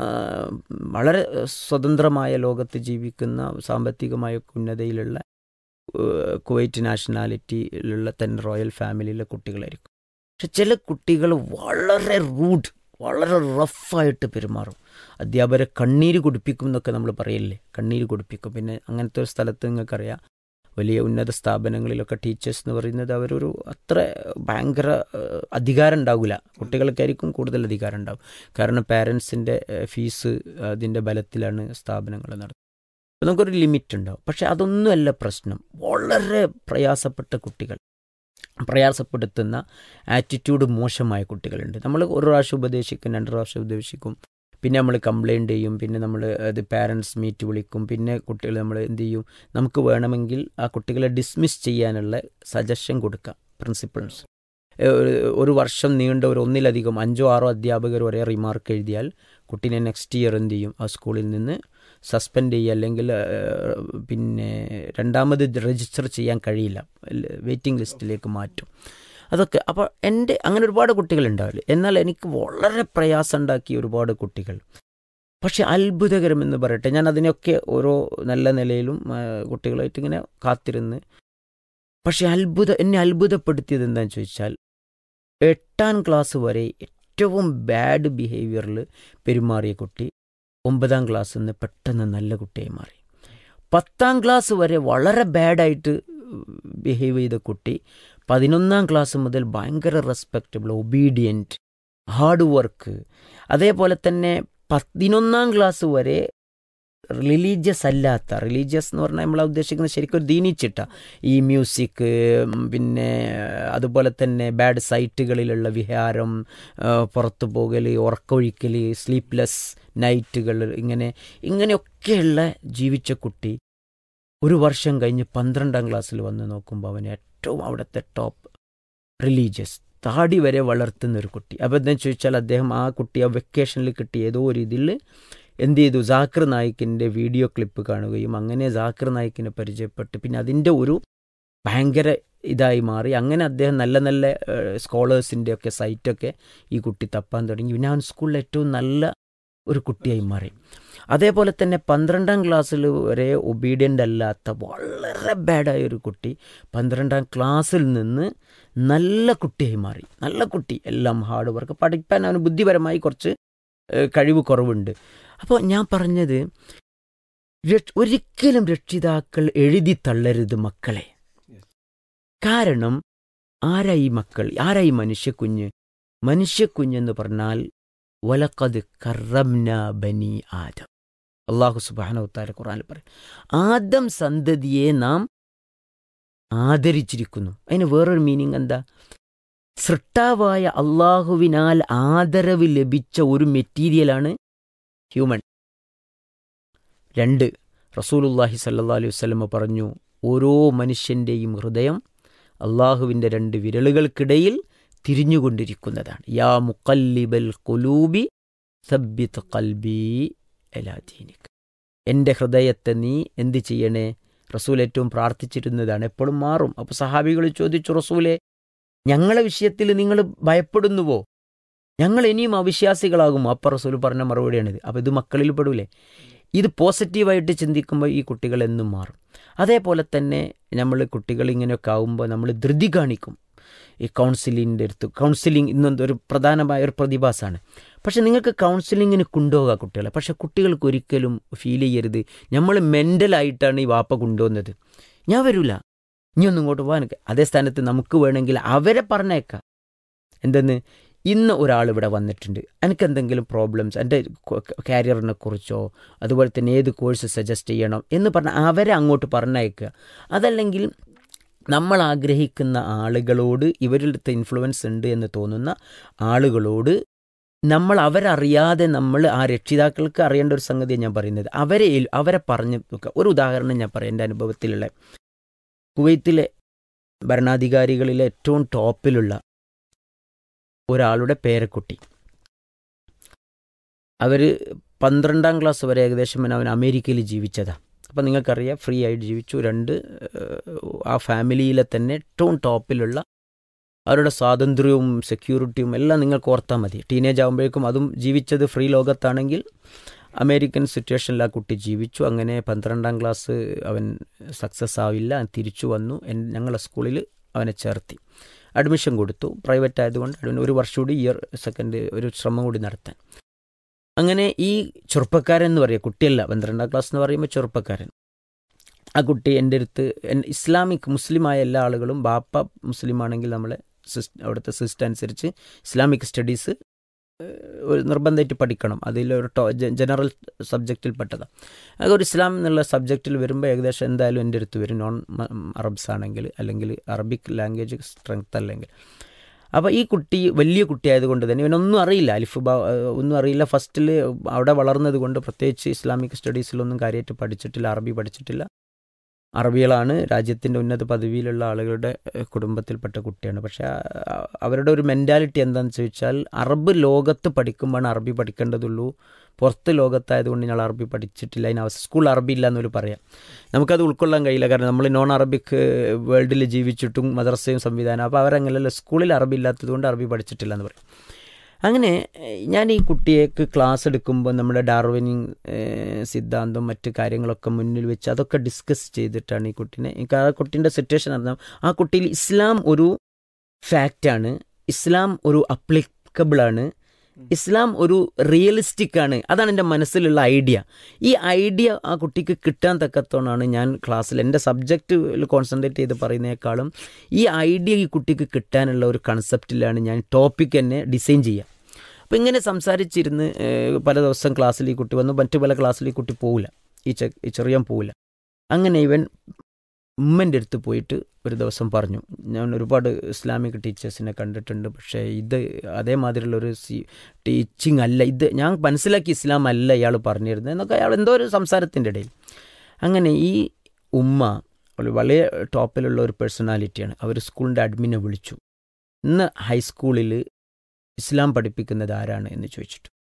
വളരെ സ്വതന്ത്രമായ ലോകത്ത് ജീവിക്കുന്ന, സാമ്പത്തികമായ ഉന്നതയിലുള്ള കുവൈറ്റ് നാഷണാലിറ്റിയിലുള്ള തന്നെ റോയൽ ഫാമിലിയിലെ കുട്ടികളായിരിക്കും. പക്ഷെ ചില കുട്ടികൾ വളരെ റൂഡ്, വളരെ റഫായിട്ട് പെരുമാറും. അധ്യാപകരെ കണ്ണീര് കുടിപ്പിക്കും എന്നൊക്കെ നമ്മൾ പറയില്ലേ, കണ്ണീര് കുടിപ്പിക്കും. പിന്നെ അങ്ങനത്തെ ഒരു സ്ഥലത്ത് നിങ്ങൾക്കറിയാം, വലിയ ഉന്നത സ്ഥാപനങ്ങളിലൊക്കെ ടീച്ചേഴ്സ് എന്ന് പറയുന്നത് അവരൊരു അത്ര ഭയങ്കര അധികാരം ഉണ്ടാവില്ല. കുട്ടികൾക്കായിരിക്കും കൂടുതൽ അധികാരം ഉണ്ടാവും. കാരണം പാരൻസിൻ്റെ ഫീസ് അതിൻ്റെ ബലത്തിലാണ് സ്ഥാപനങ്ങൾ നടത്തുന്നത്. അപ്പോൾ നമുക്കൊരു ലിമിറ്റ് ഉണ്ടാവും. പക്ഷെ അതൊന്നുമല്ല പ്രശ്നം. വളരെ പ്രയാസപ്പെട്ട കുട്ടികൾ, പ്രയാസപ്പെടുത്തുന്ന ആറ്റിറ്റ്യൂഡ് മോശമായ കുട്ടികളുണ്ട്. നമ്മൾ ഒരു പ്രാവശ്യം ഉപദേശിക്കും, 2 പ്രാവശ്യം ഉപദേശിക്കും, പിന്നെ നമ്മൾ കംപ്ലൈൻറ്റ് ചെയ്യും, പിന്നെ നമ്മൾ അത് പാരൻസ് മീറ്റ് വിളിക്കും, പിന്നെ കുട്ടികൾ നമ്മൾ എന്ത് ചെയ്യും, നമുക്ക് വേണമെങ്കിൽ ആ കുട്ടികളെ ഡിസ്മിസ് ചെയ്യാനുള്ള സജഷൻ കൊടുക്കാം. പ്രിൻസിപ്പൾസ് ഒരു വർഷം നീണ്ട ഒരു 1-ലധികം 5-6 അധ്യാപകർ ഒരേ റിമാർക്ക് എഴുതിയാൽ കുട്ടീനെ നെക്സ്റ്റ് ഇയർ എന്ത് ചെയ്യും, ആ സ്കൂളിൽ നിന്ന് സസ്പെൻഡ് ചെയ്യുക, അല്ലെങ്കിൽ പിന്നെ രണ്ടാമത് രജിസ്റ്റർ ചെയ്യാൻ കഴിയില്ല, വെയിറ്റിംഗ് ലിസ്റ്റിലേക്ക് മാറ്റും. അതൊക്കെ അപ്പോൾ അങ്ങനെ ഒരുപാട് കുട്ടികളുണ്ടാവില്ല. എന്നാൽ എനിക്ക് വളരെ പ്രയാസം ഉണ്ടാക്കിയ ഒരുപാട് കുട്ടികൾ. പക്ഷെ അത്ഭുതകരമെന്ന് പറയട്ടെ, ഞാൻ അതിനൊക്കെ ഓരോ നല്ല നിലയിലും കുട്ടികളായിട്ട് ഇങ്ങനെ കാത്തിരുന്ന്, പക്ഷെ എന്നെ അത്ഭുതപ്പെടുത്തിയത് എന്താണെന്ന് ചോദിച്ചാൽ, 8ാം ക്ലാസ് വരെ ഏറ്റവും ബാഡ് ബിഹേവിയറിൽ പെരുമാറിയ കുട്ടി 9ാം ക്ലാസ്സിൽ നിന്ന് പെട്ടെന്ന് നല്ല കുട്ടിയായി മാറി. 10ാം ക്ലാസ് വരെ വളരെ ബാഡായിട്ട് ബിഹേവ് ചെയ്ത കുട്ടി 11ാം ക്ലാസ് മുതൽ ഭയങ്കര റെസ്പെക്റ്റബിൾ, ഒബീഡിയൻറ്റ്, ഹാർഡ് വർക്ക്. അതേപോലെ തന്നെ 11ാം ക്ലാസ് വരെ റിലീജിയസ് അല്ലാത്ത, റിലീജിയസ് എന്ന് പറഞ്ഞാൽ നമ്മൾ ഉദ്ദേശിക്കുന്നത് ശരിക്കും ഒരു ദീനിച്ചിട്ട, ഈ മ്യൂസിക്, പിന്നെ അതുപോലെ തന്നെ ബാഡ് സൈറ്റുകളിലുള്ള വിഹാരം, പുറത്തു പോകൽ, ഉറക്കമൊഴിക്കൽ, സ്ലീപ്ലെസ് നൈറ്റുകൾ, ഇങ്ങനെയൊക്കെയുള്ള ജീവിച്ച കുട്ടി ഒരു വർഷം കഴിഞ്ഞ് 12ാം ക്ലാസ്സിൽ വന്ന് നോക്കുമ്പോൾ അവൻ ഏറ്റവും അവിടുത്തെ ടോപ്പ് റിലീജിയസ്, താടി വരെ വളർത്തുന്ന ഒരു കുട്ടി. അപ്പോൾ എന്താണെന്ന് ചോദിച്ചാൽ, അദ്ദേഹം ആ കുട്ടി ആ വെക്കേഷനിൽ കിട്ടിയ ഏതോ ഒരു ഇതിൽ എന്ത് ചെയ്തു, ജാക്കിർ നായിക്കിൻ്റെ വീഡിയോ ക്ലിപ്പ് കാണുകയും അങ്ങനെ ജാക്കിർ നായിക്കിനെ പരിചയപ്പെട്ട് പിന്നെ അതിൻ്റെ ഒരു ഭയങ്കര ഇതായി മാറി. അങ്ങനെ അദ്ദേഹം നല്ല നല്ല സ്കോളേഴ്സിൻ്റെ ഒക്കെ സൈറ്റൊക്കെ ഈ കുട്ടി തപ്പാൻ തുടങ്ങി. പിന്നെ അവൻ സ്കൂളിൽ ഏറ്റവും നല്ല ഒരു കുട്ടിയായി മാറി. അതേപോലെ തന്നെ 12ാം ക്ലാസ്സിൽ വരെ ഒബീഡിയൻ്റ് അല്ലാത്ത വളരെ ബാഡായ ഒരു കുട്ടി 12ാം ക്ലാസ്സിൽ നിന്ന് നല്ല കുട്ടിയായി മാറി. നല്ല കുട്ടി, എല്ലാം ഹാർഡ് വർക്ക്, പഠിക്കാൻ അവന് ബുദ്ധിപരമായി കുറച്ച് കഴിവ് കുറവുണ്ട്. അപ്പോൾ ഞാൻ പറഞ്ഞത്, ഒരിക്കലും രക്ഷിതാക്കൾ എഴുതി തള്ളരുത് മക്കളെ. കാരണം ആരായി മക്കൾ, ആരായി മനുഷ്യക്കുഞ്ഞ്? മനുഷ്യക്കുഞ്ഞെന്ന് പറഞ്ഞാൽ വലഖദ് കറംന ബനി ആദം. അല്ലാഹു സുബ്ഹാനഹു വതആല ഖുർആനിൽ പറയും, ആദം സന്തതിയെ നാം ആദരിച്ചിരിക്കുന്നു. അതിന് വേറൊരു മീനിങ് എന്താ? സൃഷ്ടാവായ അള്ളാഹുവിനാൽ ആദരവ് ലഭിച്ച ഒരു മെറ്റീരിയലാണ് ഹ്യൂമൻ. 2, റസൂലുള്ളാഹി സ്വല്ലല്ലാഹു അലൈഹി വസല്ലം പറഞ്ഞു, ഓരോ മനുഷ്യൻ്റെയും ഹൃദയം അള്ളാഹുവിൻ്റെ 2 വിരലുകൾക്കിടയിൽ തിരിഞ്ഞുകൊണ്ടിരിക്കുന്നതാണ്. യാ മുഖല്ലിബൽ ഖുലൂബി സബ്ബിത് ഖൽബി അലാ ദീനിക. എൻ്റെ ഹൃദയത്തെ നീ എന്ത് ചെയ്യണേ? റസൂൽ ഏറ്റവും പ്രാർത്ഥിച്ചിരുന്നതാണ്, എപ്പോഴും മാറും. അപ്പോൾ സഹാബികൾ ചോദിച്ചു, റസൂലെ, ഞങ്ങളെ വിഷയത്തിൽ നിങ്ങൾ ഭയപ്പെടുന്നുവോ? ഞങ്ങൾ ഇനിയും അവിശ്വാസികളാകുമോ? അപ്പോൾ റസൂൽ പറഞ്ഞ മറുപടിയാണിത്. അപ്പോൾ ഇത് മക്കളിൽ പെടൂലേ? ഇത് പോസിറ്റീവായിട്ട് ചിന്തിക്കുമ്പോൾ ഈ കുട്ടികൾ എന്നും മാറും. അതേപോലെ തന്നെ നമ്മൾ കുട്ടികൾ ഇങ്ങനെയൊക്കെ ആകുമ്പോൾ നമ്മൾ ധൃതി കാണിക്കും. ഈ കൗൺസിലിംഗ് ഇന്നൊരു പ്രധാനമായ ഒരു പ്രതിഭാസമാണ്. പക്ഷെ നിങ്ങൾക്ക് കൗൺസിലിങ്ങിന് കൊണ്ടുപോകാം കുട്ടികളെ. പക്ഷെ കുട്ടികൾക്ക് ഒരിക്കലും ഫീൽ ചെയ്യരുത് നമ്മൾ മെൻ്റലായിട്ടാണ് ഈ വാപ്പ കൊണ്ടുവന്നത്, ഞാൻ വരില്ല, ഇനി ഒന്നും ഇങ്ങോട്ട് പോകാൻ. അതേ സ്ഥാനത്ത് നമുക്ക് വേണമെങ്കിൽ അവരെ പറഞ്ഞേക്കാം. എന്തെന്ന്, ഇന്ന് ഒരാൾ ഇവിടെ വന്നിട്ടുണ്ട്, എനിക്കെന്തെങ്കിലും പ്രോബ്ലംസ് എൻ്റെ കാരിയറിനെ കുറിച്ചോ അതുപോലെ തന്നെ ഏത് കോഴ്സ് സജസ്റ്റ് ചെയ്യണം എന്ന് പറഞ്ഞാൽ അവരെ അങ്ങോട്ട് പറഞ്ഞയക്കുക. അതല്ലെങ്കിൽ നമ്മൾ ആഗ്രഹിക്കുന്ന ആളുകളോട്, ഇവരുടെ ഇൻഫ്ലുവൻസ് ഉണ്ട് എന്ന് തോന്നുന്ന ആളുകളോട് അവരറിയാതെ നമ്മൾ ആ രക്ഷിതാക്കൾക്ക് അറിയേണ്ട ഒരു സംഗതിയാണ് ഞാൻ പറയുന്നത്. അവരെ പറഞ്ഞ് നോക്കുക. ഒരു ഉദാഹരണം ഞാൻ പറയാം, എൻ്റെ അനുഭവത്തിലുള്ള. കുവൈത്തിലെ ഭരണാധികാരികളിലെ ഏറ്റവും ടോപ്പിലുള്ള ഒരാളുടെ പേരക്കുട്ടി, അവർ 12ാം ക്ലാസ് വരെ ഏകദേശം അവൻ അമേരിക്കയിൽ ജീവിച്ചതാണ്. അപ്പം നിങ്ങൾക്കറിയാം, ഫ്രീ ആയിട്ട് ജീവിച്ചു. 2 ആ ഫാമിലിയിലെ തന്നെ ഏറ്റവും ടോപ്പിലുള്ള അവരുടെ സ്വാതന്ത്ര്യവും സെക്യൂരിറ്റിയും എല്ലാം നിങ്ങൾക്ക് ഓർത്താൽ മതി. ടീനേജ് ആകുമ്പോഴേക്കും അതും ജീവിച്ചത് ഫ്രീ ലോകത്താണെങ്കിൽ അമേരിക്കൻ സിറ്റുവേഷനിൽ ആ കുട്ടി ജീവിച്ചു. അങ്ങനെ 12ാം ക്ലാസ് അവൻ സക്സസ് ആവില്ല, തിരിച്ചു വന്നു. ഞങ്ങളെ സ്കൂളിൽ അവനെ ചേർത്തി, അഡ്മിഷൻ കൊടുത്തു. പ്രൈവറ്റ് ആയതുകൊണ്ട് അതിന് 1 വർഷം കൂടി സെക്കൻഡ് ഒരു ശ്രമം കൂടി നടത്താൻ. അങ്ങനെ ഈ ചെറുപ്പക്കാരൻ എന്ന് പറയുക, കുട്ടിയല്ല, 12ാം ക്ലാസ് എന്ന് പറയുമ്പോൾ ചെറുപ്പക്കാരൻ, ആ കുട്ടി എൻ്റെ അടുത്ത്, മുസ്ലിമായ എല്ലാ ആളുകളും, ബാപ്പ മുസ്ലിം ആണെങ്കിൽ നമ്മളെ അവിടുത്തെ സിസ്റ്റം അനുസരിച്ച് ഇസ്ലാമിക് സ്റ്റഡീസ് നിർബന്ധമായിട്ട് പഠിക്കണം. അതിലൊരു ജനറൽ സബ്ജക്റ്റിൽ പെട്ടതാണ്. അതൊരു ഇസ്ലാം എന്നുള്ള സബ്ജക്റ്റിൽ വരുമ്പോൾ ഏകദേശം എന്തായാലും എൻ്റെ അടുത്ത് വരും, നോൺ അറബ്സ് ആണെങ്കിൽ, അല്ലെങ്കിൽ അറബിക് ലാംഗ്വേജ് സ്ട്രെങ്ത് അല്ലെങ്കിൽ. അപ്പോൾ ഈ കുട്ടി വലിയ കുട്ടിയായതുകൊണ്ട് തന്നെ ഇവനൊന്നും അറിയില്ല, ഒന്നും അറിയില്ല. ഫസ്റ്റിൽ അവിടെ വളർന്നത് കൊണ്ട് പ്രത്യേകിച്ച് ഇസ്ലാമിക് സ്റ്റഡീസിലൊന്നും കാര്യമായിട്ട് പഠിച്ചിട്ടില്ല, അറബി പഠിച്ചിട്ടില്ല. അറബികളാണ് രാജ്യത്തിൻ്റെ ഉന്നത പദവിയിലുള്ള ആളുകളുടെ കുടുംബത്തിൽപ്പെട്ട കുട്ടിയാണ്. പക്ഷേ അവരുടെ ഒരു മെൻറ്റാലിറ്റി എന്താണെന്ന് ചോദിച്ചാൽ, അറബ് ലോകത്ത് പഠിക്കുമ്പോഴാണ് അറബി പഠിക്കേണ്ടതുള്ളൂ, പുറത്ത് ലോകത്തായതുകൊണ്ട് ഞങ്ങൾ അറബി പഠിച്ചിട്ടില്ല, അതിന് സ്കൂൾ അറബി ഇല്ല എന്നൊരു പറയാം. നമുക്കത് ഉൾക്കൊള്ളാൻ കഴിയില്ല, കാരണം നമ്മൾ നോൺ അറബിക് വേൾഡിൽ ജീവിച്ചിട്ടും മദ്രസയും സംവിധാനം. അപ്പോൾ അവരങ്ങനെയല്ല, സ്കൂളിൽ അറബി ഇല്ലാത്തതുകൊണ്ട് അറബി പഠിച്ചിട്ടില്ല എന്ന് പറയും. അങ്ങനെ ഞാൻ ഈ കുട്ടിയേക്ക് ക്ലാസ് എടുക്കുമ്പോൾ നമ്മുടെ ഡാർവിനിങ് സിദ്ധാന്തം മറ്റ് കാര്യങ്ങളൊക്കെ മുന്നിൽ വെച്ച് അതൊക്കെ ഡിസ്കസ് ചെയ്തിട്ടാണ് ഈ കുട്ടീനെ, എനിക്ക് ആ കുട്ടീൻ്റെ സിറ്റുവേഷൻ അറിയാം. ആ കുട്ടിയിൽ ഇസ്ലാം ഒരു ഫാക്റ്റാണ്, ഇസ്ലാം ഒരു അപ്ലിക്കബിളാണ്, ഇസ്ലാം ഒരു റിയലിസ്റ്റിക് ആണ്. അതാണ് എൻ്റെ മനസ്സിലുള്ള ഐഡിയ. ഈ ഐഡിയ ആ കുട്ടിക്ക് കിട്ടാൻ തക്കത്തോണാണ് ഞാൻ ക്ലാസ്സിൽ എൻ്റെ സബ്ജക്റ്റിൽ കോൺസെൻട്രേറ്റ് ചെയ്ത് പറയുന്നതിനേക്കാളും ഈ ഐഡിയ ഈ കുട്ടിക്ക് കിട്ടാനുള്ള ഒരു കൺസെപ്റ്റിലാണ് ഞാൻ ടോപ്പിക് തന്നെ ഡിസൈൻ ചെയ്യുക. അപ്പോൾ ഇങ്ങനെ സംസാരിച്ചിരുന്ന് പല ദിവസം ക്ലാസ്സിൽ ഈ കുട്ടി വന്നു, മറ്റു പല ക്ലാസ്സിൽ ഈ കുട്ടി പോവില്ല, ഈ ചെറിയാൻ പോവില്ല. അങ്ങനെ ഇവൻ ഉമ്മൻ്റെ അടുത്ത് പോയിട്ട് ഒരു ദിവസം പറഞ്ഞു, ഞാൻ ഒരുപാട് ഇസ്ലാമിക് ടീച്ചേഴ്സിനെ കണ്ടിട്ടുണ്ട്, പക്ഷേ ഇത് അതേമാതിരിയുള്ളൊരു ടീച്ചിങ് അല്ല, ഇത് ഞാൻ മനസ്സിലാക്കി ഇസ്ലാം അല്ല ഇയാൾ പറഞ്ഞിരുന്നത് എന്നൊക്കെ അയാൾ എന്തോ ഒരു സംസാരത്തിൻ്റെ ഇടയിൽ. അങ്ങനെ ഈ ഉമ്മ വളരെ ടോപ്പിലുള്ള ഒരു പേഴ്സണാലിറ്റിയാണ്, അവർ സ്കൂളിൻ്റെ അഡ്മിനെ വിളിച്ചു. ഇന്ന് ഹൈസ്കൂളിൽ ഇസ്ലാം പഠിപ്പിക്കുന്നത് ആരാണ് എന്ന് ചോദിച്ചിട്ട്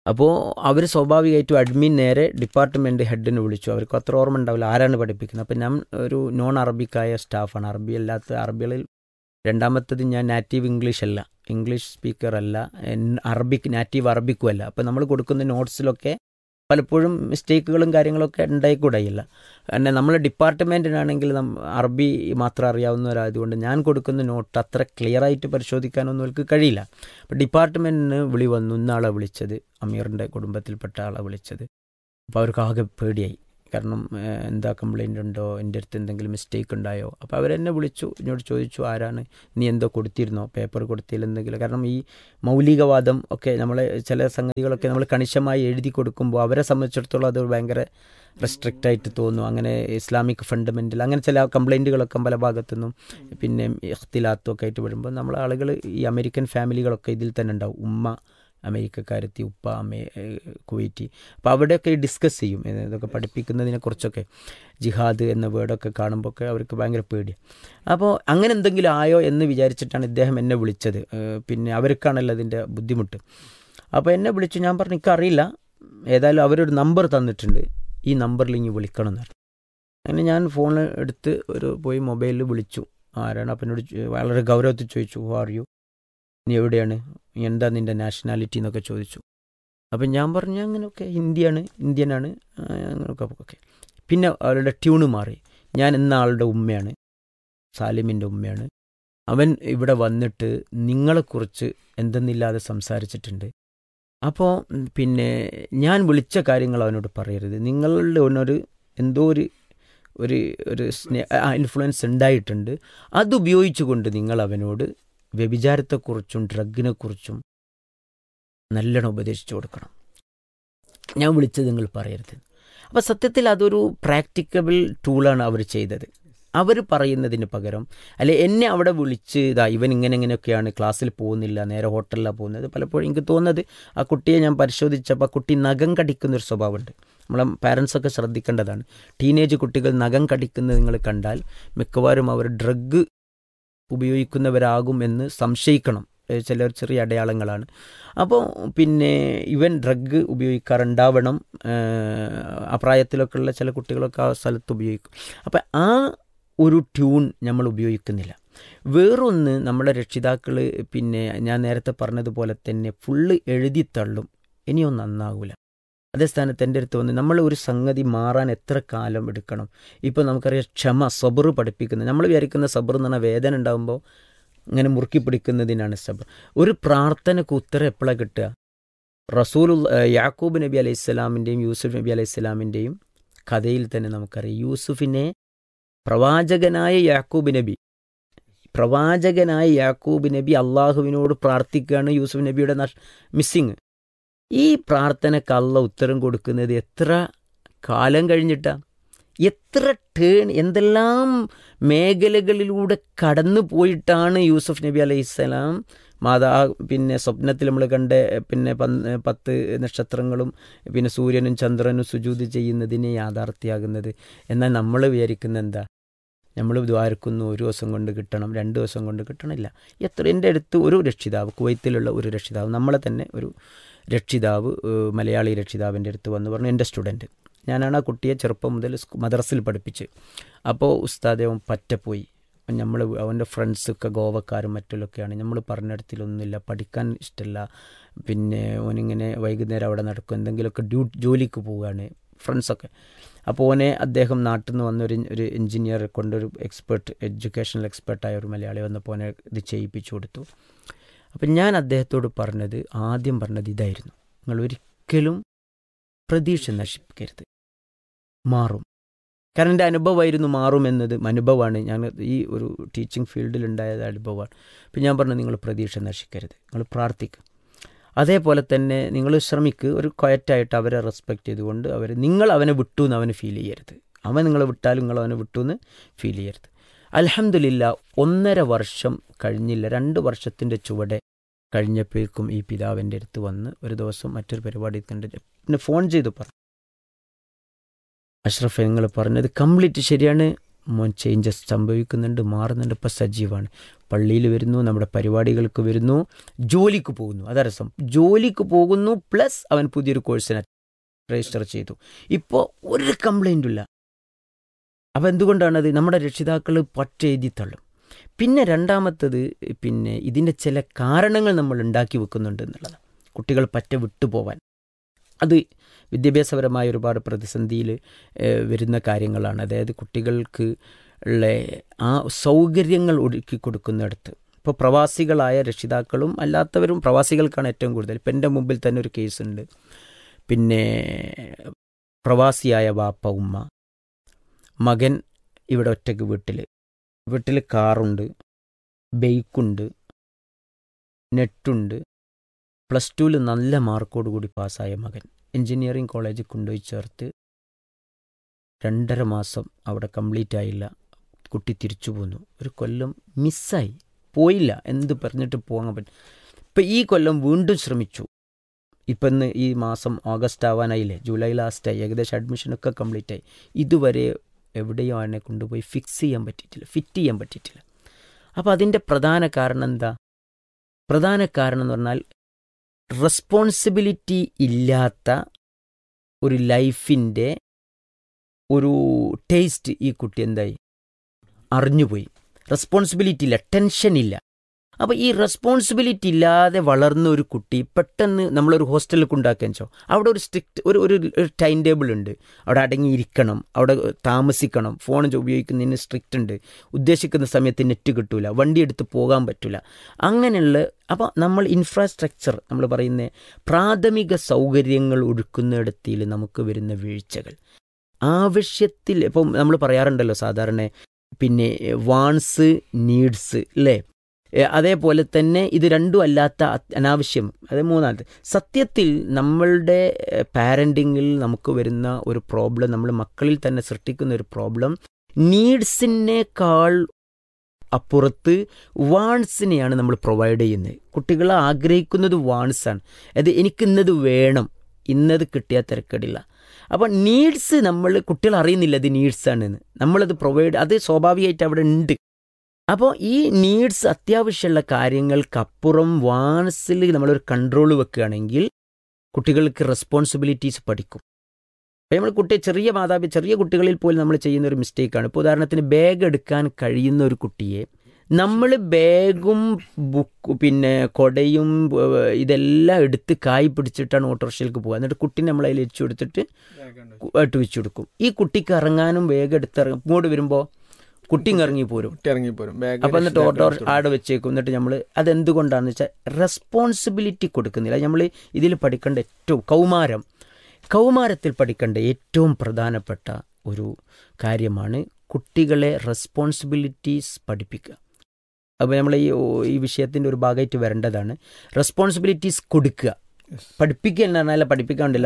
അപ്പോൾ അവർ സ്വാഭാവികമായിട്ടും അഡ്മിൻ നേരെ ഡിപ്പാർട്ട്മെൻറ്റ് ഹെഡിനെ വിളിച്ചു. അവർക്ക് അത്ര ഓർമ്മ ഉണ്ടാവില്ല ആരാണ് പഠിപ്പിക്കുന്നത്. അപ്പം ഞാൻ ഒരു നോൺ അറബിക്കായ സ്റ്റാഫാണ്. അറബി അല്ലാത്ത അറബികളിൽ രണ്ടാമത്തത് ഞാൻ നാറ്റീവ് ഇംഗ്ലീഷ് അല്ല, ഇംഗ്ലീഷ് സ്പീക്കർ അല്ല, അറബിക് നാറ്റീവ് അറബിക്കും അല്ല. അപ്പോൾ നമ്മൾ കൊടുക്കുന്ന നോട്ട്സിലൊക്കെ പലപ്പോഴും മിസ്റ്റേക്കുകളും കാര്യങ്ങളൊക്കെ ഉണ്ടായിക്കൂടായില്ല. കാരണം നമ്മൾ ഡിപ്പാർട്ട്മെൻറ്റിനാണെങ്കിൽ അറബി മാത്രം അറിയാവുന്നവരായതുകൊണ്ട് ഞാൻ കൊടുക്കുന്ന നോട്ട് അത്ര ക്ലിയറായിട്ട് പരിശോധിക്കാനൊന്നും അവർക്ക് കഴിയില്ല. അപ്പോൾ ഡിപ്പാർട്ട്മെൻറ്റിന് വിളി വന്നു. ഇന്നാളെ വിളിച്ചത് അമീറിൻ്റെ കുടുംബത്തിൽപ്പെട്ട ആളെ വിളിച്ചത്. അപ്പോൾ അവർക്ക് ആകെ പേടിയായി. കാരണം എന്താ കംപ്ലൈൻ്റ് ഉണ്ടോ, എൻ്റെ അടുത്ത് എന്തെങ്കിലും മിസ്റ്റേക്ക് ഉണ്ടായോ. അപ്പോൾ അവരെന്നെ വിളിച്ചു, എന്നോട് ചോദിച്ചു ആരാണ്, നീ എന്തോ കൊടുത്തിരുന്നോ, പേപ്പർ കൊടുത്തില്ല എന്തെങ്കിലും. കാരണം ഈ മൗലികവാദം ഒക്കെ നമ്മൾ ചില സംഗതികളൊക്കെ നമ്മൾ കണിശമായി എഴുതി കൊടുക്കുമ്പോൾ അവരെ സംബന്ധിച്ചിടത്തോളം അത് ഭയങ്കര റെസ്ട്രിക്റ്റായിട്ട് തോന്നും. അങ്ങനെ ഇസ്ലാമിക് ഫണ്ടമെൻ്റൽ അങ്ങനെ ചില കംപ്ലൈൻറ്റുകളൊക്കെ പല ഭാഗത്തുനിന്നും പിന്നെ ഇഖ്തിലാത്തും ഒക്കെ ആയിട്ട് വരുമ്പോൾ നമ്മൾ ആളുകൾ ഈ അമേരിക്കൻ ഫാമിലികളൊക്കെ ഇതിൽ തന്നെ ഉണ്ടാവും. ഉമ്മ അമേരിക്കക്കാരെത്തി, ഉപ്പ കുവൈറ്റി. അപ്പോൾ അവിടെയൊക്കെ ഡിസ്കസ് ചെയ്യും ഇതൊക്കെ പഠിപ്പിക്കുന്നതിനെക്കുറിച്ചൊക്കെ. ജിഹാദ് എന്ന വേർഡൊക്കെ കാണുമ്പോൾ ഒക്കെ അവർക്ക് ഭയങ്കര പേടിയാണ്. അപ്പോൾ അങ്ങനെ എന്തെങ്കിലും ആയോ എന്ന് വിചാരിച്ചിട്ടാണ് ഇദ്ദേഹം എന്നെ വിളിച്ചത്. പിന്നെ അവർക്കാണല്ലോ അതിൻ്റെ ബുദ്ധിമുട്ട്. അപ്പോൾ എന്നെ വിളിച്ചു. ഞാൻ പറഞ്ഞു എനിക്കറിയില്ല, ഏതായാലും അവരൊരു നമ്പർ തന്നിട്ടുണ്ട്, ഈ നമ്പറിൽ ഇനി വിളിക്കണം എന്ന് പറഞ്ഞു. അങ്ങനെ ഞാൻ ഫോൺ എടുത്ത് പോയി മൊബൈലിൽ വിളിച്ചു. ആരാണ്? അപ്പം എന്നോട് വളരെ ഗൗരവത്തിൽ ചോദിച്ചു, ഹു ആർ യു, നീ എവിടെയാണ്, എന്താ നിൻ്റെ നാഷണാലിറ്റി എന്നൊക്കെ ചോദിച്ചു. അപ്പം ഞാൻ പറഞ്ഞു അങ്ങനെയൊക്കെ ഇന്ത്യനാണ് അങ്ങനെയൊക്കെ ഓക്കെ. പിന്നെ അവരുടെ ട്യൂണ് മാറി. ഞാൻ എന്ന ആളുടെ ഉമ്മയാണ്, സാലിമിൻ്റെ ഉമ്മയാണ്. അവൻ ഇവിടെ വന്നിട്ട് നിങ്ങളെക്കുറിച്ച് എന്തെന്നില്ലാതെ സംസാരിച്ചിട്ടുണ്ട്. അപ്പോൾ പിന്നെ ഞാൻ വിളിച്ച കാര്യങ്ങൾ അവനോട് പറയരുത്, നിങ്ങളുടെ എന്തോ ഒരു ഇൻഫ്ലുവൻസ് ഉണ്ടായിട്ടുണ്ട്, അതുപയോഗിച്ചുകൊണ്ട് നിങ്ങൾ അവനോട് വ്യഭിചാരത്തെക്കുറിച്ചും ഡ്രഗിനെക്കുറിച്ചും നല്ലോണം ഉപദേശിച്ചു കൊടുക്കണം. ഞാൻ വിളിച്ചത് നിങ്ങൾ പറയരുത്. അപ്പോൾ സത്യത്തിൽ അതൊരു പ്രാക്ടിക്കബിൾ ടൂളാണ് അവർ ചെയ്തത്. അവർ പറയുന്നതിന് പകരം അല്ലെ എന്നെ അവിടെ വിളിച്ച് ഇവൻ ഇങ്ങനെയൊക്കെയാണ്, ക്ലാസ്സിൽ പോകുന്നില്ല, നേരെ ഹോട്ടലിലാണ് പോകുന്നത്. പലപ്പോഴും എനിക്ക് തോന്നുന്നത് ആ കുട്ടിയെ ഞാൻ പരിശോധിച്ചപ്പോൾ ആ കുട്ടി നഖം കടിക്കുന്നൊരു സ്വഭാവമുണ്ട്. നമ്മളെ പാരൻസൊക്കെ ശ്രദ്ധിക്കേണ്ടതാണ്. ടീനേജ് കുട്ടികൾ നഖം കടിക്കുന്നത് നിങ്ങൾ കണ്ടാൽ മിക്കവാറും അവർ ഡ്രഗ് ഉപയോഗിക്കുന്നവരാകും എന്ന് സംശയിക്കണം. ചില ചെറിയ അടയാളങ്ങളാണ്. അപ്പോൾ പിന്നെ ഇവൻ ഡ്രഗ് ഉപയോഗിക്കാറുണ്ടാവണം. ആ പ്രായത്തിലൊക്കെ ഉള്ള ചില കുട്ടികളൊക്കെ ആ സ്ഥലത്ത് ഉപയോഗിക്കും. അപ്പം ആ ഒരു ട്യൂൺ നമ്മൾ ഉപയോഗിക്കുന്നില്ല. വേറൊന്ന്, നമ്മുടെ രക്ഷിതാക്കൾ പിന്നെ ഞാൻ നേരത്തെ പറഞ്ഞതുപോലെ തന്നെ ഫുള്ള് എഴുതിത്തള്ളും, ഇനിയൊന്നും നന്നാകില്ല. അതേ സ്ഥാനത്ത് എൻ്റെ അടുത്ത് വന്ന് നമ്മൾ ഒരു സംഗതി മാറാൻ എത്ര കാലം എടുക്കണം. ഇപ്പോൾ നമുക്കറിയാം ക്ഷമ, സബർ പഠിപ്പിക്കുന്നത്. നമ്മൾ വിചാരിക്കുന്ന സബർ എന്ന് പറഞ്ഞാൽ വേദന ഉണ്ടാകുമ്പോൾ ഇങ്ങനെ മുറുക്കി പിടിക്കുന്നതിനാണ് സബർ. ഒരു പ്രാർത്ഥനയ്ക്ക് ഉത്തരം എപ്പോഴാണ് കിട്ടുക? യാക്കൂബ് നബി അലൈഹി സ്വലാമിൻ്റെയും യൂസുഫ് നബി അലൈഹി സ്വലാമിൻ്റെയും കഥയിൽ തന്നെ നമുക്കറിയാം. യൂസുഫിനെ പ്രവാചകനായ യാക്കൂബ് നബി അള്ളാഹുവിനോട് പ്രാർത്ഥിക്കുകയാണ്. യൂസുഫ് നബിയുടെ മിസ്സിങ്. ഈ പ്രാർത്ഥനയ്ക്ക് അള്ളാഹ് ഉത്തരം കൊടുക്കുന്നത് എത്ര കാലം കഴിഞ്ഞിട്ടാണ്? എത്ര എന്തെല്ലാം മേഖലകളിലൂടെ കടന്നു പോയിട്ടാണ് യൂസുഫ് നബി അലൈഹിസ്സലാം പിന്നെ സ്വപ്നത്തിൽ നമ്മൾ കണ്ട പിന്നെ 10 നക്ഷത്രങ്ങളും പിന്നെ സൂര്യനും ചന്ദ്രനും സുജൂദ് ചെയ്യുന്നതിന് യാഥാർത്ഥ്യമാകുന്നത്. എന്നാൽ നമ്മൾ വിചാരിക്കുന്ന എന്താ? നമ്മൾ ദ്വാരക്കുന്നു, ഒരു ദിവസം കൊണ്ട് കിട്ടണം, 2 ദിവസം കൊണ്ട് കിട്ടണില്ല. എൻ്റെ അടുത്ത് ഒരു രക്ഷിതാവ്, കുവൈത്തിലുള്ള ഒരു രക്ഷിതാവ്, നമ്മളെ തന്നെ ഒരു രക്ഷിതാവ്, മലയാളി രക്ഷിതാവിൻ്റെ അടുത്ത് വന്ന് പറഞ്ഞു, എൻ്റെ സ്റ്റുഡൻറ്റ്, ഞാനാണ് ആ കുട്ടിയെ ചെറുപ്പം മുതൽ മദ്രസയിൽ പഠിപ്പിച്ച്. അപ്പോൾ ഉസ്താദ് അവൻ പറ്റപ്പോയി. അവൻ്റെ ഫ്രണ്ട്സൊക്കെ ഗോവക്കാരും മറ്റുള്ളൊക്കെയാണ്. നമ്മൾ പറഞ്ഞിടത്തിലൊന്നുമില്ല, പഠിക്കാൻ ഇഷ്ടമല്ല. പിന്നെ ഓനിങ്ങനെ വൈകുന്നേരം അവിടെ നടക്കും, എന്തെങ്കിലുമൊക്കെ ജോലിക്ക് പോവുകയാണ് ഫ്രണ്ട്സൊക്കെ. അപ്പോൾ അദ്ദേഹം നാട്ടിൽ നിന്ന് വന്നൊരു എൻജിനീയറെ കൊണ്ടൊരു എഡ്യൂക്കേഷണൽ എക്സ്പേർട്ടായ ഒരു മലയാളി വന്നപ്പോൾ ഓനെ ഇത് ചെയ്യിപ്പിച്ചു കൊടുത്തു. അപ്പം ഞാൻ അദ്ദേഹത്തോട് ആദ്യം പറഞ്ഞത് ഇതായിരുന്നു, നിങ്ങൾ ഒരിക്കലും പ്രതീക്ഷ നശിപ്പിക്കരുത്, മാറും. കാരണം എൻ്റെ അനുഭവമായിരുന്നു മാറുമെന്നത്. അനുഭവമാണ്, ഞാൻ ഈ ഒരു ടീച്ചിങ് ഫീൽഡിലുണ്ടായത് അനുഭവമാണ്. അപ്പം ഞാൻ പറഞ്ഞു, നിങ്ങൾ പ്രതീക്ഷ നശിക്കരുത്, നിങ്ങൾ പ്രാർത്ഥിക്കുക. അതേപോലെ തന്നെ നിങ്ങൾ ശ്രമിക്കുക, ഒരു ക്വയറ്റായിട്ട് അവരെ റെസ്പെക്റ്റ് ചെയ്തുകൊണ്ട് നിങ്ങൾ അവനെ വിട്ടു എന്ന് അവന് ഫീൽ ചെയ്യരുത്. അവൻ നിങ്ങളെ വിട്ടാലും നിങ്ങൾ അവനെ വിട്ടു എന്ന് ഫീൽ ചെയ്യരുത്. അൽഹംദുലില്ലാ 1.5 വർഷം കഴിഞ്ഞില്ല, 2 വർഷത്തിൻ്റെ ചുവടെ കഴിഞ്ഞപ്പോഴേക്കും ഈ പിതാവിൻ്റെ അടുത്ത് വന്ന് ഒരു ദിവസം മറ്റൊരു പരിപാടി കണ്ട് പിന്നെ ഫോൺ ചെയ്തു പറഞ്ഞു, അഷ്റഫ് നിങ്ങൾ പറഞ്ഞത് കംപ്ലീറ്റ് ശരിയാണ്, മോൻ ചേഞ്ചസ് സംഭവിക്കുന്നുണ്ട്, മാറുന്നുണ്ട്, ഇപ്പം സജീവമാണ്, പള്ളിയിൽ വരുന്നു, നമ്മുടെ പരിപാടികൾക്ക് വരുന്നു, ജോലിക്ക് പോകുന്നു. അതാ രസം. ജോലിക്ക് പോകുന്നു പ്ലസ് അവൻ പുതിയൊരു കോഴ്സിന് രജിസ്റ്റർ ചെയ്തു. ഇപ്പോൾ ഒരു കംപ്ലൈൻറ്റും ഇല്ല. അപ്പോൾ എന്തുകൊണ്ടാണത്? നമ്മുടെ രക്ഷിതാക്കൾ എഴുതി തള്ളും. പിന്നെ രണ്ടാമത്തത്, പിന്നെ ഇതിൻ്റെ ചില കാരണങ്ങൾ നമ്മൾ ഉണ്ടാക്കി വെക്കുന്നുണ്ട് എന്നുള്ളതാണ്. കുട്ടികൾ വിട്ടുപോവാൻ, അത് വിദ്യാഭ്യാസപരമായ ഒരുപാട് പ്രതിസന്ധിയിൽ വരുന്ന കാര്യങ്ങളാണ്. അതായത് കുട്ടികൾക്ക് ഉള്ള ആ സൗകര്യങ്ങൾ ഒരുക്കി കൊടുക്കുന്നിടത്ത്, ഇപ്പോൾ പ്രവാസികളായ രക്ഷിതാക്കളും അല്ലാത്തവരും, പ്രവാസികൾക്കാണ് ഏറ്റവും കൂടുതൽ. ഇപ്പം എൻ്റെ മുമ്പിൽ തന്നെ ഒരു കേസുണ്ട്. പിന്നെ പ്രവാസിയായ വാപ്പ ഉമ്മ, മകൻ ഇവിടെ ഒറ്റയ്ക്ക് വീട്ടിൽ കാറുണ്ട്, ബൈക്കുണ്ട്, നെറ്റുണ്ട്, +2 നല്ല മാർക്കോട് കൂടി പാസ്സായ മകൻ എൻജിനീയറിംഗ് കോളേജിൽ കൊണ്ടുപോയി ചേർത്ത് 2.5 മാസം അവിടെ കംപ്ലീറ്റ് ആയില്ല. കുട്ടി തിരിച്ചു പോന്നു. ഒരു കൊല്ലം മിസ്സായി, പോയില്ല. എന്ത് പറഞ്ഞിട്ട് പോകാൻ പറ്റും? ഇപ്പം ഈ കൊല്ലം വീണ്ടും ശ്രമിച്ചു. ഇപ്പം ഇന്ന് ഈ മാസം ഓഗസ്റ്റ് ആവാനായില്ലേ, ജൂലൈ ലാസ്റ്റായി, ഏകദേശം അഡ്മിഷനൊക്കെ കംപ്ലീറ്റ് ആയി. ഇതുവരെ എവിടെയോ അവനെ കൊണ്ടുപോയി ഫിറ്റ് ചെയ്യാൻ പറ്റിയിട്ടില്ല. അപ്പോൾ അതിൻ്റെ പ്രധാന കാരണം എന്താ? പ്രധാന കാരണം എന്ന് പറഞ്ഞാൽ റെസ്പോൺസിബിലിറ്റി ഇല്ലാത്ത ഒരു ലൈഫിൻ്റെ ഒരു ടേസ്റ്റ് ഈ കുട്ടി എന്തായി അറിഞ്ഞുപോയി. റെസ്പോൺസിബിലിറ്റി ഇല്ല, ടെൻഷനില്ല. അപ്പോൾ ഈ റെസ്പോൺസിബിലിറ്റി ഇല്ലാതെ വളർന്ന ഒരു കുട്ടി പെട്ടെന്ന് നമ്മളൊരു ഹോസ്റ്റലിൽ കൊണ്ടാക്കാൻ വെച്ചോ, അവിടെ ഒരു സ്ട്രിക്റ്റ് ഒരു ടൈം ടേബിൾ ഉണ്ട്. അവിടെ അടങ്ങിയിരിക്കണം, അവിടെ താമസിക്കണം, ഫോൺ ഉപയോഗിക്കുന്നതിന് സ്ട്രിക്റ്റ് ഉണ്ട്, ഉദ്ദേശിക്കുന്ന സമയത്ത് നെറ്റ് കിട്ടൂല, വണ്ടി എടുത്ത് പോകാൻ പറ്റില്ല, അങ്ങനെയുള്ള. അപ്പോൾ നമ്മൾ ഇൻഫ്രാസ്ട്രക്ചർ, നമ്മൾ പറയുന്ന പ്രാഥമിക സൗകര്യങ്ങൾ ഒരുക്കുന്നിടത്തിൽ നമുക്ക് വരുന്ന വീഴ്ചകൾ, ആവശ്യത്തിൽ ഇപ്പം നമ്മൾ പറയാറുണ്ടല്ലോ സാധാരണ, പിന്നെ വാൺസ് നീഡ്സ് അല്ലേ, അതേപോലെ തന്നെ ഇത് രണ്ടും അല്ലാത്ത അനാവശ്യം, അത് മൂന്നാമത്തെ. സത്യത്തിൽ നമ്മളുടെ പാരൻറ്റിങ്ങിൽ നമുക്ക് വരുന്ന ഒരു പ്രോബ്ലം, നമ്മൾ മക്കളിൽ തന്നെ സൃഷ്ടിക്കുന്ന ഒരു പ്രോബ്ലം, നീഡ്സിനേക്കാൾ അപ്പുറത്ത് വാൺസിനെയാണ് നമ്മൾ പ്രൊവൈഡ് ചെയ്യുന്നത്. കുട്ടികൾ ആഗ്രഹിക്കുന്നത് വാൺസാണ്. അത് എനിക്ക് ഇന്നത് വേണം, ഇന്നത് കിട്ടിയാൽ തിരക്കേടില്ല. അപ്പോൾ നീഡ്സ് കുട്ടികൾ അറിയുന്നില്ല അത് നീഡ്സാണെന്ന്, നമ്മളത് പ്രൊവൈഡ്, അത് സ്വാഭാവികമായിട്ട് അവിടെ ഉണ്ട്. അപ്പോൾ ഈ നീഡ്സ്, അത്യാവശ്യമുള്ള കാര്യങ്ങൾക്കപ്പുറം വാൺസിൽ നമ്മളൊരു കൺട്രോൾ വെക്കുകയാണെങ്കിൽ കുട്ടികൾക്ക് റെസ്പോൺസിബിലിറ്റീസ് പഠിക്കും. അപ്പോൾ നമ്മൾ ചെറിയ കുട്ടികളിൽ പോലും നമ്മൾ ചെയ്യുന്ന ഒരു മിസ്റ്റേക്കാണ്. ഇപ്പോൾ ഉദാഹരണത്തിന് ബാഗ് എടുക്കാൻ കഴിയുന്ന ഒരു കുട്ടിയെ നമ്മൾ ബാഗും പിന്നെ കൊടയും ഇതെല്ലാം എടുത്ത് കായ് പിടിച്ചിട്ടാണ് ഓട്ടോറിക്ഷയിലേക്ക് പോകുക. എന്നിട്ട് കുട്ടീനെ നമ്മൾ അതിൽ വെച്ചു കൊടുത്തിട്ട് വെച്ചു കൊടുക്കും. ഈ കുട്ടിക്ക് ഇറങ്ങാനും വേഗം ഇങ്ങോട്ട് വരുമ്പോൾ കുട്ടി ഇറങ്ങിപ്പോരും. അപ്പം എന്നിട്ട് ഓട്ടോ ആടെ വെച്ചേക്കും. എന്നിട്ട് നമ്മൾ അതെന്തുകൊണ്ടാണെന്ന് വെച്ചാൽ റെസ്പോൺസിബിലിറ്റി കൊടുക്കുന്നില്ല. നമ്മൾ ഇതിൽ പഠിക്കേണ്ട കൗമാരത്തിൽ പഠിക്കേണ്ട ഏറ്റവും പ്രധാനപ്പെട്ട ഒരു കാര്യമാണ് കുട്ടികളെ റെസ്പോൺസിബിലിറ്റീസ് പഠിപ്പിക്കുക. അപ്പോൾ നമ്മൾ ഈ വിഷയത്തിൻ്റെ ഒരു ഭാഗമായിട്ട് വരേണ്ടതാണ്. റെസ്പോൺസിബിലിറ്റീസ് കൊടുക്കുക, പഠിപ്പിക്കുക എന്ന് പറഞ്ഞാൽ പഠിപ്പിക്കാണ്ടില്ല.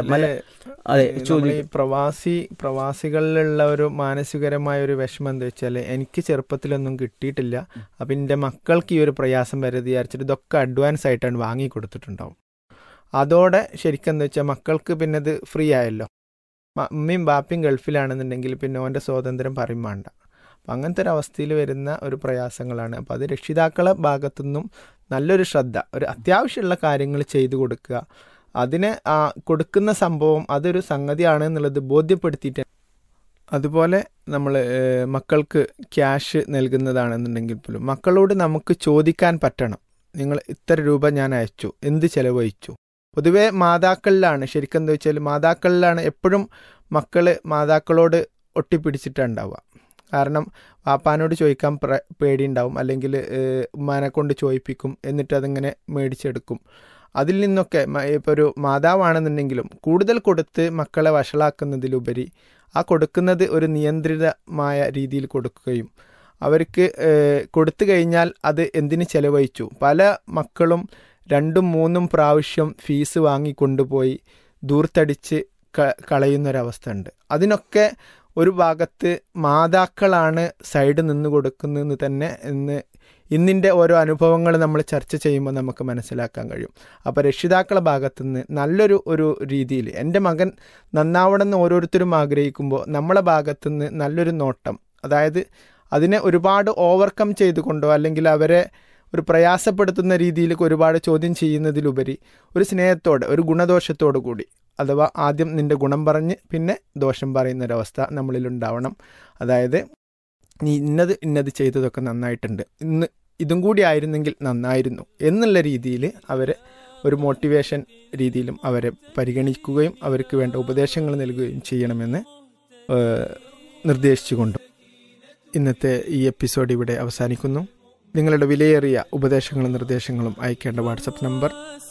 പ്രവാസികളിലുള്ള ഒരു മാനസികരമായ ഒരു വിഷമം എന്താ വെച്ചാൽ, എനിക്ക് ചെറുപ്പത്തിലൊന്നും കിട്ടിയിട്ടില്ല, അപ്പം എൻ്റെ മക്കൾക്ക് ഈ ഒരു പ്രയാസം വരെ വിചാരിച്ചിട്ട് ഇതൊക്കെ അഡ്വാൻസ് ആയിട്ടാണ് വാങ്ങി കൊടുത്തിട്ടുണ്ടാവും. അതോടെ ശരിക്കും എന്താ വെച്ചാൽ മക്കൾക്ക് പിന്നെ ഇത് ഫ്രീ ആയല്ലോ. ഉമ്മയും ബാപ്പയും ഗൾഫിലാണെന്നുണ്ടെങ്കിൽ പിന്നെ ഓൻ്റെ സ്വാതന്ത്ര്യം പറയും വേണ്ട. അപ്പം അങ്ങനത്തെ ഒരു അവസ്ഥയിൽ വരുന്ന ഒരു പ്രയാസങ്ങളാണ്. അപ്പം അത് രക്ഷിതാക്കളെ ഭാഗത്തുനിന്നും നല്ലൊരു ശ്രദ്ധ, ഒരു അത്യാവശ്യമുള്ള കാര്യങ്ങൾ ചെയ്തു കൊടുക്കുക, അതിന് കൊടുക്കുന്ന സംഭവം അതൊരു സംഗതിയാണ് എന്നുള്ളത് ബോധ്യപ്പെടുത്തിയിട്ട്, അതുപോലെ നമ്മൾ മക്കൾക്ക് ക്യാഷ് നൽകുന്നതാണെന്നുണ്ടെങ്കിൽ പോലും മക്കളോട് നമുക്ക് ചോദിക്കാൻ പറ്റണം. നിങ്ങൾ ഇത്ര രൂപ ഞാൻ അയച്ചു, എന്ത് ചെലവഴിച്ചു? പൊതുവേ മാതാക്കളിലാണ് ശരിക്കും എന്താ വെച്ചാൽ, മാതാക്കളിലാണ് എപ്പോഴും മാതാക്കളോട് ഒട്ടിപ്പിടിച്ചിട്ടുണ്ടാവുക. കാരണം വാപ്പാനോട് ചോദിക്കാൻ പേടിയുണ്ടാവും, അല്ലെങ്കിൽ ഉമ്മാനെ കൊണ്ട് ചോദിപ്പിക്കും, എന്നിട്ട് അതിങ്ങനെ മേടിച്ചെടുക്കും. അതിൽ നിന്നൊക്കെ ഇപ്പോൾ ഒരു മാതാവാണെന്നുണ്ടെങ്കിലും കൂടുതൽ കൊടുത്ത് മക്കളെ വഷളാക്കുന്നതിലുപരി ആ കൊടുക്കുന്നത് ഒരു നിയന്ത്രിതമായ രീതിയിൽ കൊടുക്കുകയും അവർക്ക് കൊടുത്തു കഴിഞ്ഞാൽ അത് എന്തിന് ചെലവഴിച്ചു. പല മക്കളും 2-3 പ്രാവശ്യം ഫീസ് വാങ്ങിക്കൊണ്ടുപോയി ദൂർത്തടിച്ച് കളയുന്നൊരവസ്ഥ ഉണ്ട്. അതിനൊക്കെ ഒരു ഭാഗത്ത് മാതാക്കളാണ് സൈഡ് നിന്ന് കൊടുക്കുന്നതെന്ന് തന്നെ ഇന്നിൻ്റെ ഓരോ അനുഭവങ്ങൾ നമ്മൾ ചർച്ച ചെയ്യുമ്പോൾ നമുക്ക് മനസ്സിലാക്കാൻ കഴിയും. അപ്പോൾ രക്ഷിതാക്കളുടെ ഭാഗത്തുനിന്ന് നല്ലൊരു രീതിയിൽ എൻ്റെ മകൻ നന്നാവണമെന്ന് ഓരോരുത്തരും ആഗ്രഹിക്കുമ്പോൾ നമ്മളെ ഭാഗത്തുനിന്ന് നല്ലൊരു നോട്ടം, അതായത് അതിനെ ഒരുപാട് ഓവർകം ചെയ്തുകൊണ്ടോ അല്ലെങ്കിൽ അവരെ ഒരു പ്രയാസപ്പെടുത്തുന്ന രീതിയിലേക്ക് ഒരുപാട് ചോദ്യം ചെയ്യുന്നതിലുപരി ഒരു സ്നേഹത്തോടെ, ഒരു ഗുണദോഷത്തോടു കൂടി, അഥവാ ആദ്യം നിന്റെ ഗുണം പറഞ്ഞ് പിന്നെ ദോഷം പറയുന്നൊരവസ്ഥ നമ്മളിലുണ്ടാവണം. അതായത് നീ ഇന്നത് ചെയ്തതൊക്കെ നന്നായിട്ടുണ്ട്, ഇതും കൂടി ആയിരുന്നെങ്കിൽ നന്നായിരുന്നു എന്നുള്ള രീതിയിൽ അവരെ ഒരു മോട്ടിവേഷൻ രീതിയിലും അവരെ പരിഗണിക്കുകയും അവർക്ക് വേണ്ട ഉപദേശങ്ങൾ നൽകുകയും ചെയ്യണമെന്ന് നിർദ്ദേശിച്ചുകൊണ്ടും ഇന്നത്തെ ഈ എപ്പിസോഡ് ഇവിടെ അവസാനിക്കുന്നു. നിങ്ങളുടെ വിലയേറിയ ഉപദേശങ്ങളും നിർദ്ദേശങ്ങളും അയക്കേണ്ട വാട്സപ്പ് നമ്പർ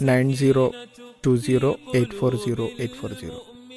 9020840840.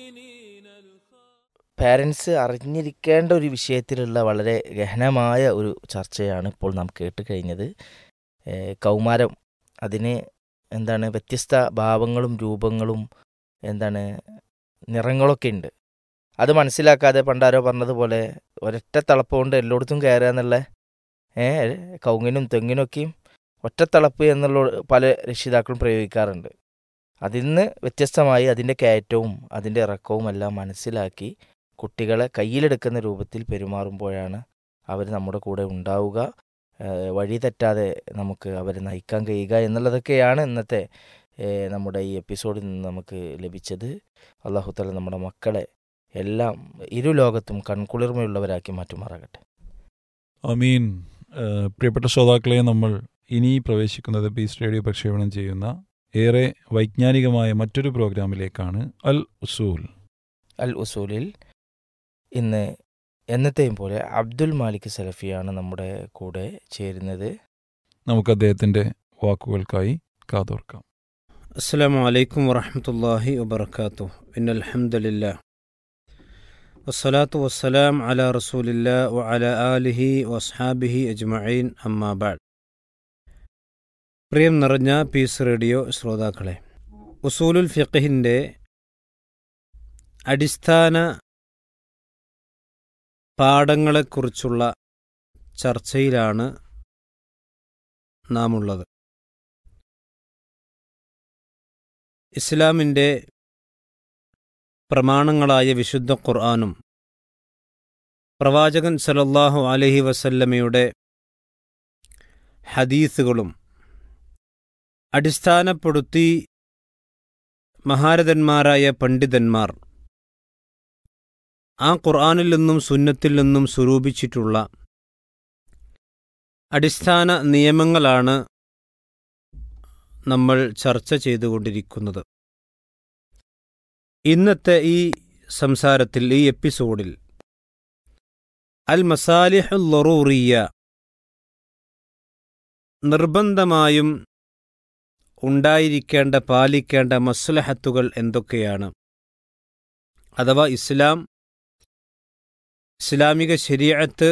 പാരൻസ് അറിഞ്ഞിരിക്കേണ്ട ഒരു വിഷയത്തിലുള്ള വളരെ ഗഹനമായ ഒരു ചർച്ചയാണ് ഇപ്പോൾ നാം കേട്ട് കഴിഞ്ഞത്. കൗമാരം, അതിന് വ്യത്യസ്ത ഭാവങ്ങളും രൂപങ്ങളും നിറങ്ങളൊക്കെ ഉണ്ട്. അത് മനസ്സിലാക്കാതെ പണ്ടാരോ പറഞ്ഞതുപോലെ ഒരൊറ്റ തളപ്പ് കൊണ്ട് എല്ലായിടത്തും കയറുക എന്നുള്ള കൗങ്ങിനും തെങ്ങിനൊക്കെയും ഒറ്റത്തളപ്പ് എന്നുള്ള പല രക്ഷിതാക്കളും പ്രയോഗിക്കാറുണ്ട്. അതിൽ നിന്ന് വ്യത്യസ്തമായി അതിൻ്റെ കയറ്റവും അതിൻ്റെ ഇറക്കവും എല്ലാം മനസ്സിലാക്കി കുട്ടികളെ കയ്യിലെടുക്കുന്ന രൂപത്തിൽ പെരുമാറുമ്പോഴാണ് അവർ നമ്മുടെ കൂടെ ഉണ്ടാവുക, വഴി തെറ്റാതെ നമുക്ക് അവരെ നയിക്കാൻ കഴിയുക എന്നുള്ളതൊക്കെയാണ് ഇന്നത്തെ നമ്മുടെ ഈ എപ്പിസോഡിൽ നിന്ന് നമുക്ക് ലഭിച്ചത്. അല്ലാഹു തആല നമ്മുടെ മക്കളെ എല്ലാം ഇരു ലോകത്തും കൺകുളിർമയുള്ളവരാക്കി മാറ്റുമാറാകട്ടെ. ആമീൻ. പ്രിയപ്പെട്ട ശ്രോതാക്കളെ, നമ്മൾ ഇനി പ്രവേശിക്കുന്നത് പീസ് റേഡിയോ പ്രക്ഷേപണം ചെയ്യുന്ന ഏറെ വൈജ്ഞാനികമായ മറ്റൊരു പ്രോഗ്രാമിലേക്കാണ്. അൽ ഉസൂലിൽ ഇന്ന് എന്നത്തെയും പോലെ അബ്ദുൽ മാലിക് സലഫിയാണ് നമ്മുടെ കൂടെ ചേരുന്നത്. നമുക്ക് അദ്ദേഹത്തിൻ്റെ വാക്കുകൾക്കായി കാതോർക്കാം. അസ്സലാമു അലൈക്കും വറഹ്മത്തുള്ളാഹി വബറകാതുഹു. ഇന്നൽ ഹംദലില്ലാഹ് വസ്സലാത്തു വസ്സലാം അലാ റസൂലില്ലാ വഅലാ ആലിഹി വസ്ഹാബിഹി അജ്മഈൻ, അമ്മാ ബഅദ്. പ്രിയം നിറഞ്ഞ പീസ് റേഡിയോ ശ്രോതാക്കളെ, ഉസൂലുൽ ഫിഖ്ഹിൻ്റെ അടിസ്ഥാന പാഠങ്ങളെക്കുറിച്ചുള്ള ചർച്ചയിലാണ് നാം ഉള്ളത്. ഇസ്ലാമിൻ്റെ പ്രമാണങ്ങളായ വിശുദ്ധ ഖുർആനും പ്രവാചകൻ സല്ലല്ലാഹു അലൈഹി വസല്ലമയുടെ ഹദീസുകളും അടിസ്ഥാനപ്പെടുത്തി മഹാരഥന്മാരായ പണ്ഡിതന്മാർ ആ ഖുർആനിൽ നിന്നും സുന്നത്തിൽ നിന്നും സ്വരൂപിച്ചിട്ടുള്ള അടിസ്ഥാന നിയമങ്ങളാണ് നമ്മൾ ചർച്ച ചെയ്തുകൊണ്ടിരിക്കുന്നത്. ഇന്നത്തെ ഈ സംസാരത്തിൽ, ഈ എപ്പിസോഡിൽ അൽ മസാലിഹുൽ ലറൂറിയ, നിർബന്ധമായും ഉണ്ടായിരിക്കേണ്ട പാലിക്കേണ്ട മസ്ലഹത്തുകൾ എന്തൊക്കെയാണ്, അഥവാ ഇസ്ലാമിക ശരീഅത്ത്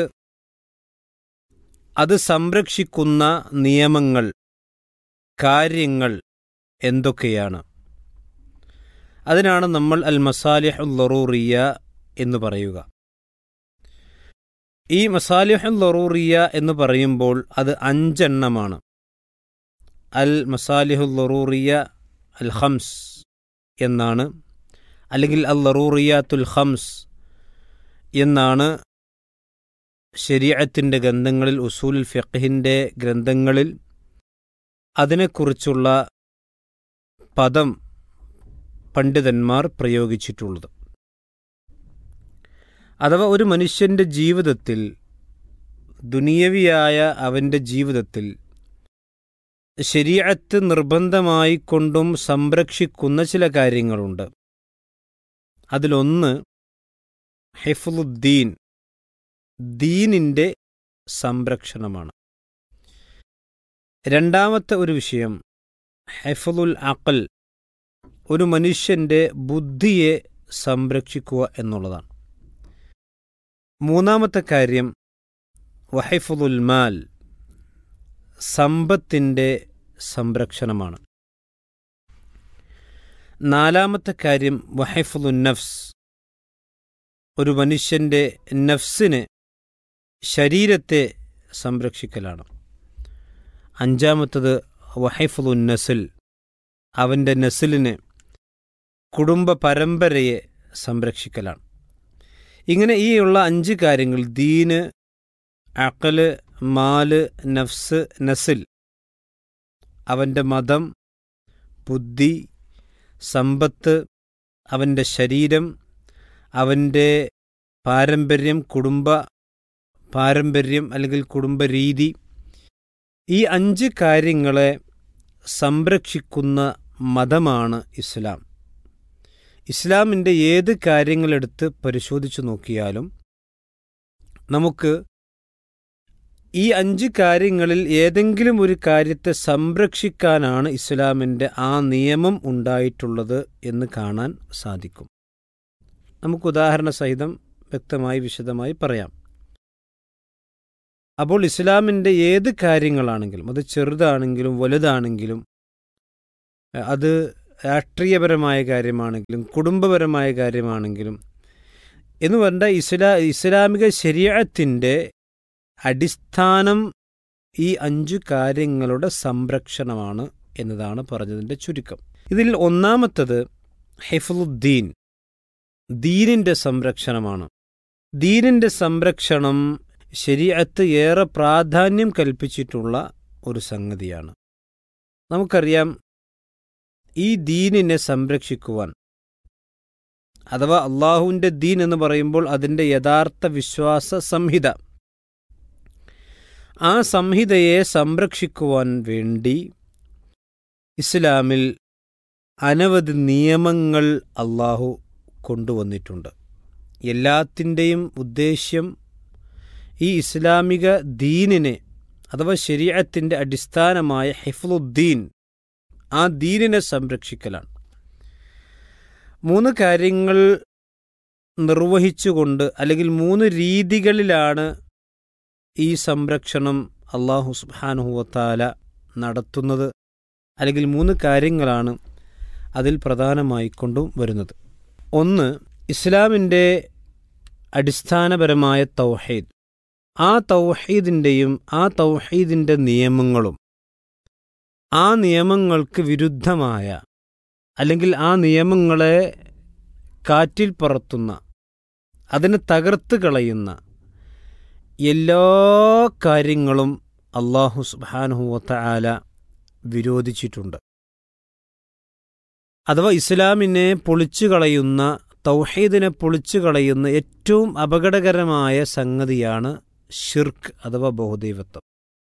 അത് സംരക്ഷിക്കുന്ന നിയമങ്ങൾ, കാര്യങ്ങൾ എന്തൊക്കെയാണ്, അതിനാണ് നമ്മൾ അൽ മസാലിഹുൽ ലറൂറിയ എന്ന് പറയുക. ഈ മസാലിഹുൽ ലറൂറിയ എന്ന് പറയുമ്പോൾ അത് 5 എണ്ണമാണ്. അൽ മസാലിഹുൽ ലറൂറിയ അൽ ഖംസ് എന്നാണ്, അല്ലെങ്കിൽ അൽ ലറൂറിയാത്തുൽ ഖംസ് എന്നാണ് ശരീഅത്തിൻ്റെ ഗ്രന്ഥങ്ങളിൽ, ഉസൂലുൽ ഫിഖ്ഹിൻ്റെ ഗ്രന്ഥങ്ങളിൽ അതിനെക്കുറിച്ചുള്ള പദം പണ്ഡിതന്മാർ പ്രയോഗിച്ചിട്ടുള്ളത്. അഥവാ ഒരു മനുഷ്യൻ്റെ ജീവിതത്തിൽ, ദുനിയവിയായ അവൻ്റെ ജീവിതത്തിൽ ശരീഅത്ത് നിർബന്ധമായി കൊണ്ടും സംരക്ഷിക്കുന്ന ചില കാര്യങ്ങളുണ്ട്. അതിലൊന്ന് ഹിഫ്ളുദ്ദീൻ, ദീനിൻ്റെ സംരക്ഷണമാണ്. രണ്ടാമത്തെ ഒരു വിഷയം ഹിഫ്ളുൽ അഖൽ, ഒരു മനുഷ്യൻ്റെ ബുദ്ധിയെ സംരക്ഷിക്കുക എന്നുള്ളതാണ്. മൂന്നാമത്തെ കാര്യം വഹിഫ്ളുൽ മാൽ, സമ്പത്തിൻ്റെ സംരക്ഷണമാണ്. നാലാമത്തെ കാര്യം വഹിഫ്ളുൻ നഫ്സ്, ഒരു മനുഷ്യൻ്റെ നഫ്സിനെ, ശരീരത്തെ സംരക്ഷിക്കലാണ്. അഞ്ചാമത്തത് വഹിഫ്ളുൻ നസ്ൽ, അവൻ്റെ നസ്ലിനെ, കുടുംബ പരമ്പരയെ സംരക്ഷിക്കലാണ്. ഇങ്ങനെ ഈ ഉള്ള 5 കാര്യങ്ങൾ ദീന്, അഖല്, മാല്, നഫ്സ്, നസിൽ, അവൻ്റെ മതം, ബുദ്ധി, സമ്പത്ത്, അവൻ്റെ ശരീരം, അവൻ്റെ പാരമ്പര്യം, കുടുംബ പാരമ്പര്യം അല്ലെങ്കിൽ കുടുംബരീതി, ഈ 5 കാര്യങ്ങളെ സംരക്ഷിക്കുന്ന മതമാണ് ഇസ്ലാം. ഇസ്ലാമിൻ്റെ ഏത് കാര്യങ്ങളെടുത്ത് പരിശോധിച്ചു നോക്കിയാലും നമുക്ക് ഈ 5 കാര്യങ്ങളിൽ ഏതെങ്കിലും ഒരു കാര്യത്തെ സംരക്ഷിക്കാനാണ് ഇസ്ലാമിൻ്റെ ആ നിയമം ഉണ്ടായിട്ടുള്ളത് എന്ന് കാണാൻ സാധിക്കും. നമുക്ക് ഉദാഹരണ സഹിതം വ്യക്തമായി വിശദമായി പറയാം. അപ്പോൾ ഇസ്ലാമിൻ്റെ ഏത് കാര്യങ്ങളാണെങ്കിലും, അത് ചെറുതാണെങ്കിലും വലുതാണെങ്കിലും, അത് രാഷ്ട്രീയപരമായ കാര്യമാണെങ്കിലും കുടുംബപരമായ കാര്യമാണെങ്കിലും എന്ന് പറഞ്ഞാൽ ഇസ്ലാമിക ശരീഅത്തിൻ്റെ അടിസ്ഥാനം ഈ 5 കാര്യങ്ങളുടെ സംരക്ഷണമാണ് എന്നതാണ് പറഞ്ഞതിൻ്റെ ചുരുക്കം. ഇതിൽ ഒന്നാമത്തത് ഹിഫ്ളുദ്ദീൻ, ദീനിൻ്റെ സംരക്ഷണമാണ്. ദീനിൻ്റെ സംരക്ഷണം ശരീഅത്ത് ഏറെ പ്രാധാന്യം കൽപ്പിച്ചിട്ടുള്ള ഒരു സംഗതിയാണ്. നമുക്കറിയാം, ഈ ദീനിനെ സംരക്ഷിക്കുവാൻ, അഥവാ അള്ളാഹുവിൻ്റെ ദീൻ എന്ന് പറയുമ്പോൾ അതിൻ്റെ യഥാർത്ഥ വിശ്വാസ സംഹിത, ആ സംഹിതയെ സംരക്ഷിക്കുവാൻ വേണ്ടി ഇസ്ലാമിൽ അനവധി നിയമങ്ങൾ അള്ളാഹു കൊണ്ടുവന്നിട്ടുണ്ട്. എല്ലാത്തിൻ്റെയും ഉദ്ദേശ്യം ഈ ഇസ്ലാമിക ദീനിനെ അഥവാ ശരീഅത്തിൻ്റെ അടിസ്ഥാനമായ ഹിഫ്ളുദ്ദീൻ, ആ ദീനിനെ സംരക്ഷിക്കലാണ്. 3 കാര്യങ്ങൾ നിർവഹിച്ചുകൊണ്ട് അല്ലെങ്കിൽ 3 രീതികളിലാണ് ഈ സംരക്ഷണം അല്ലാഹു സുബ്ഹാനഹു വ തആല നടത്തുന്നത്. അല്ലെങ്കിൽ 3 കാര്യങ്ങളാണ് അതിൽ പ്രധാനമായിക്കൊണ്ടും വരുന്നത്. ഒന്ന്, ഇസ്ലാമിൻ്റെ അടിസ്ഥാനപരമായ തൗഹീദ്. ആ തൗഹീദിൻ്റെയും ആ തൗഹീദിൻ്റെ നിയമങ്ങളും ആ നിയമങ്ങൾക്ക് വിരുദ്ധമായ അല്ലെങ്കിൽ ആ നിയമങ്ങളെ കാറ്റിൽ പറത്തുന്ന, അതിനെ തകർത്ത് കളയുന്ന എല്ലാ കാര്യങ്ങളും അല്ലാഹു സുബ്ഹാനഹു വ തആല വിരോധിച്ചിട്ടുണ്ട്. അഥവാ ഇസ്ലാമിനെ പൊളിച്ചു കളയുന്ന, തൗഹീദിനെ പൊളിച്ചു കളയുന്ന ഏറ്റവും അപകടകരമായ സംഗതിയാണ് ഷിർക്ക് അഥവാ ബഹുദൈവത്വം.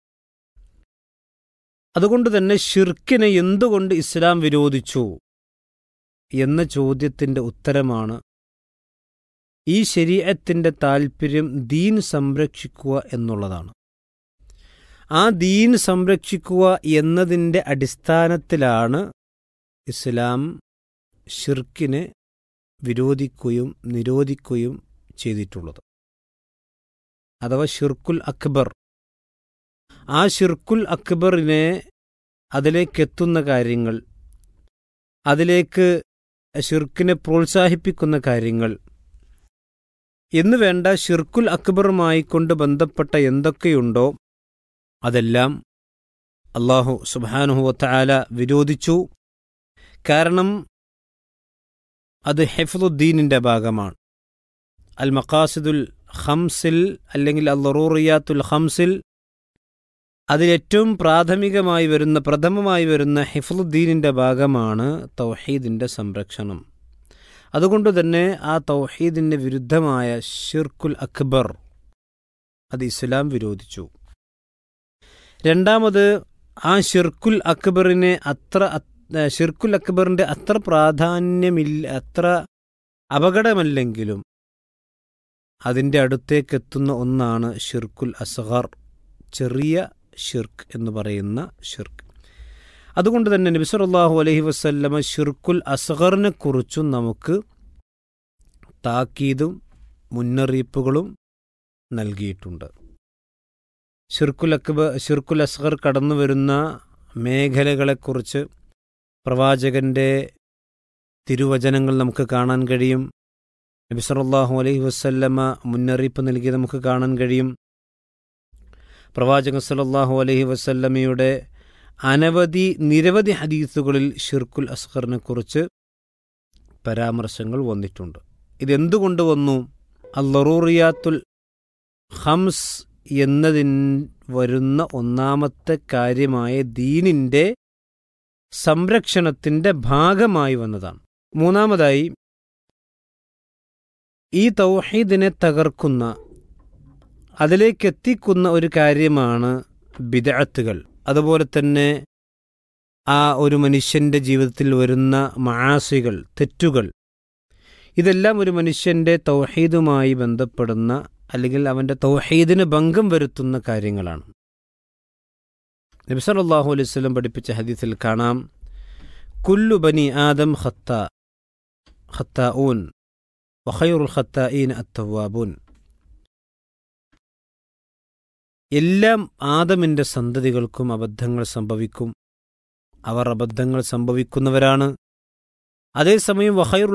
അതുകൊണ്ട് തന്നെ ഷിർക്കിനെ എന്തുകൊണ്ട് ഇസ്ലാം വിരോധിച്ചു എന്ന ചോദ്യത്തിൻ്റെ ഉത്തരമാണ് ഈ ശരീഅത്തിൻ്റെ താൽപ്പര്യം ദീൻ സംരക്ഷിക്കുക എന്നുള്ളതാണ്. ആ ദീൻ സംരക്ഷിക്കുക എന്നതിൻ്റെ അടിസ്ഥാനത്തിലാണ് ഇസ്ലാം ഷിർക്കിനെ വിരോധിക്കുകയും നിരോധിക്കുകയും ചെയ്തിട്ടുള്ളത്. അഥവാ ഷിർക്കുൽ അക്ബർ. ആ ഷിർക്കുൽ അക്ബറിനെ, അതിലേക്കെത്തുന്ന കാര്യങ്ങൾ, അതിലേക്ക് ഷിർക്കിനെ പ്രോത്സാഹിപ്പിക്കുന്ന കാര്യങ്ങൾ എന്ന് വേണ്ട ഷിർക്കുൽ അക്ബറുമായി കൊണ്ട് ബന്ധപ്പെട്ട എന്തൊക്കെയുണ്ടോ അതെല്ലാം അല്ലാഹു സുബ്ഹാനഹു വ തആല വിരോധിച്ചു. കാരണം അത് ഹിഫ്ളുദ്ദീനിൻ്റെ ഭാഗമാണ്. അൽ മഖാസിദുൽ ഖംസിൽ അല്ലെങ്കിൽ അൽ ളറൂറിയാത്തുൽ ഖംസിൽ അതിലേറ്റവും പ്രഥമമായി വരുന്ന ഹിഫ്ളുദ്ദീനിൻ്റെ ഭാഗമാണ് തൗഹീദിൻ്റെ സംരക്ഷണം. അതുകൊണ്ട് തന്നെ ആ തൗഹീദിന് വിരുദ്ധമായ ഷിർക്കുൽ അക്ബർ അത് ഇസ്ലാം വിരോധിച്ചു. രണ്ടാമത്, ആ ഷിർക്കുൽ അക്ബറിൻ്റെ അത്ര പ്രാധാന്യമില്ല, അത്ര അപകടമല്ലെങ്കിലും അതിൻ്റെ അടുത്തേക്കെത്തുന്ന ഒന്നാണ് ഷിർക്കുൽ അസ്ഗർ, ചെറിയ ഷിർക്ക് എന്ന് പറയുന്ന ഷിർക്ക്. അതുകൊണ്ട് തന്നെ നബി സല്ലല്ലാഹു അലൈഹി വസല്ലമ ഷിർക്കുൽ അസ്ഗറിനെ കുറിച്ചും നമുക്ക് താക്കീതും മുന്നറിയിപ്പുകളും നൽകിയിട്ടുണ്ട്. ഷിർക്കുൽ അസ്ഗർ കടന്നു വരുന്ന മേഖലകളെക്കുറിച്ച് പ്രവാചകന്റെ തിരുവചനങ്ങൾ നമുക്ക് കാണാൻ കഴിയും. നബി സല്ലല്ലാഹു അലൈഹി വസല്ലമ മുന്നറിയിപ്പ് നൽകി നമുക്ക് കാണാൻ കഴിയും. പ്രവാചകൻ സല്ലല്ലാഹു അലൈഹി വസല്ലമയുടെ നിരവധി ഹദീസുകളിൽ ഷിർക്കുൽ അസ്ഗറിനെ കുറിച്ച് പരാമർശങ്ങൾ വന്നിട്ടുണ്ട്. ഇതെന്തുകൊണ്ട് വന്നു? അൽ-ലറൂറിയാത്തുൽ ഖംസ് എന്നതിൻ വരുന്ന ഒന്നാമത്തെ കാര്യമായ ദീനിൻ്റെ സംരക്ഷണത്തിൻ്റെ ഭാഗമായി വന്നതാണ്. മൂന്നാമതായി, ഈ തൗഹീദിനെ തകർക്കുന്ന, അതിലേക്ക് എത്തിക്കുന്ന ഒരു കാര്യമാണ് ബിദ്അത്തുകൾ. അതുപോലെ തന്നെ ആ ഒരു മനുഷ്യൻ്റെ ജീവിതത്തിൽ വരുന്ന മആസികൾ, തെറ്റുകൾ, ഇതെല്ലാം ഒരു മനുഷ്യൻ്റെ തൗഹീദുമായി ബന്ധപ്പെടുന്ന അല്ലെങ്കിൽ അവൻ്റെ തൗഹീദിന് ഭംഗം വരുത്തുന്ന കാര്യങ്ങളാണ്. നബി സല്ലല്ലാഹു അലൈഹി വസല്ലം പഠിപ്പിച്ച ഹദീസിൽ കാണാം, കുല്ലു ബനി ആദം ഖത്താഊൻ വഖൈറുൽ ഖത്താഈൻ അത്തവ്വാബൂൻ. എല്ലാം ആദമിൻ്റെ സന്തതികൾക്കും അബദ്ധങ്ങൾ സംഭവിക്കും, അവർ അബദ്ധങ്ങൾ സംഭവിക്കുന്നവരാണ്. അതേസമയം വഖൈറുൽ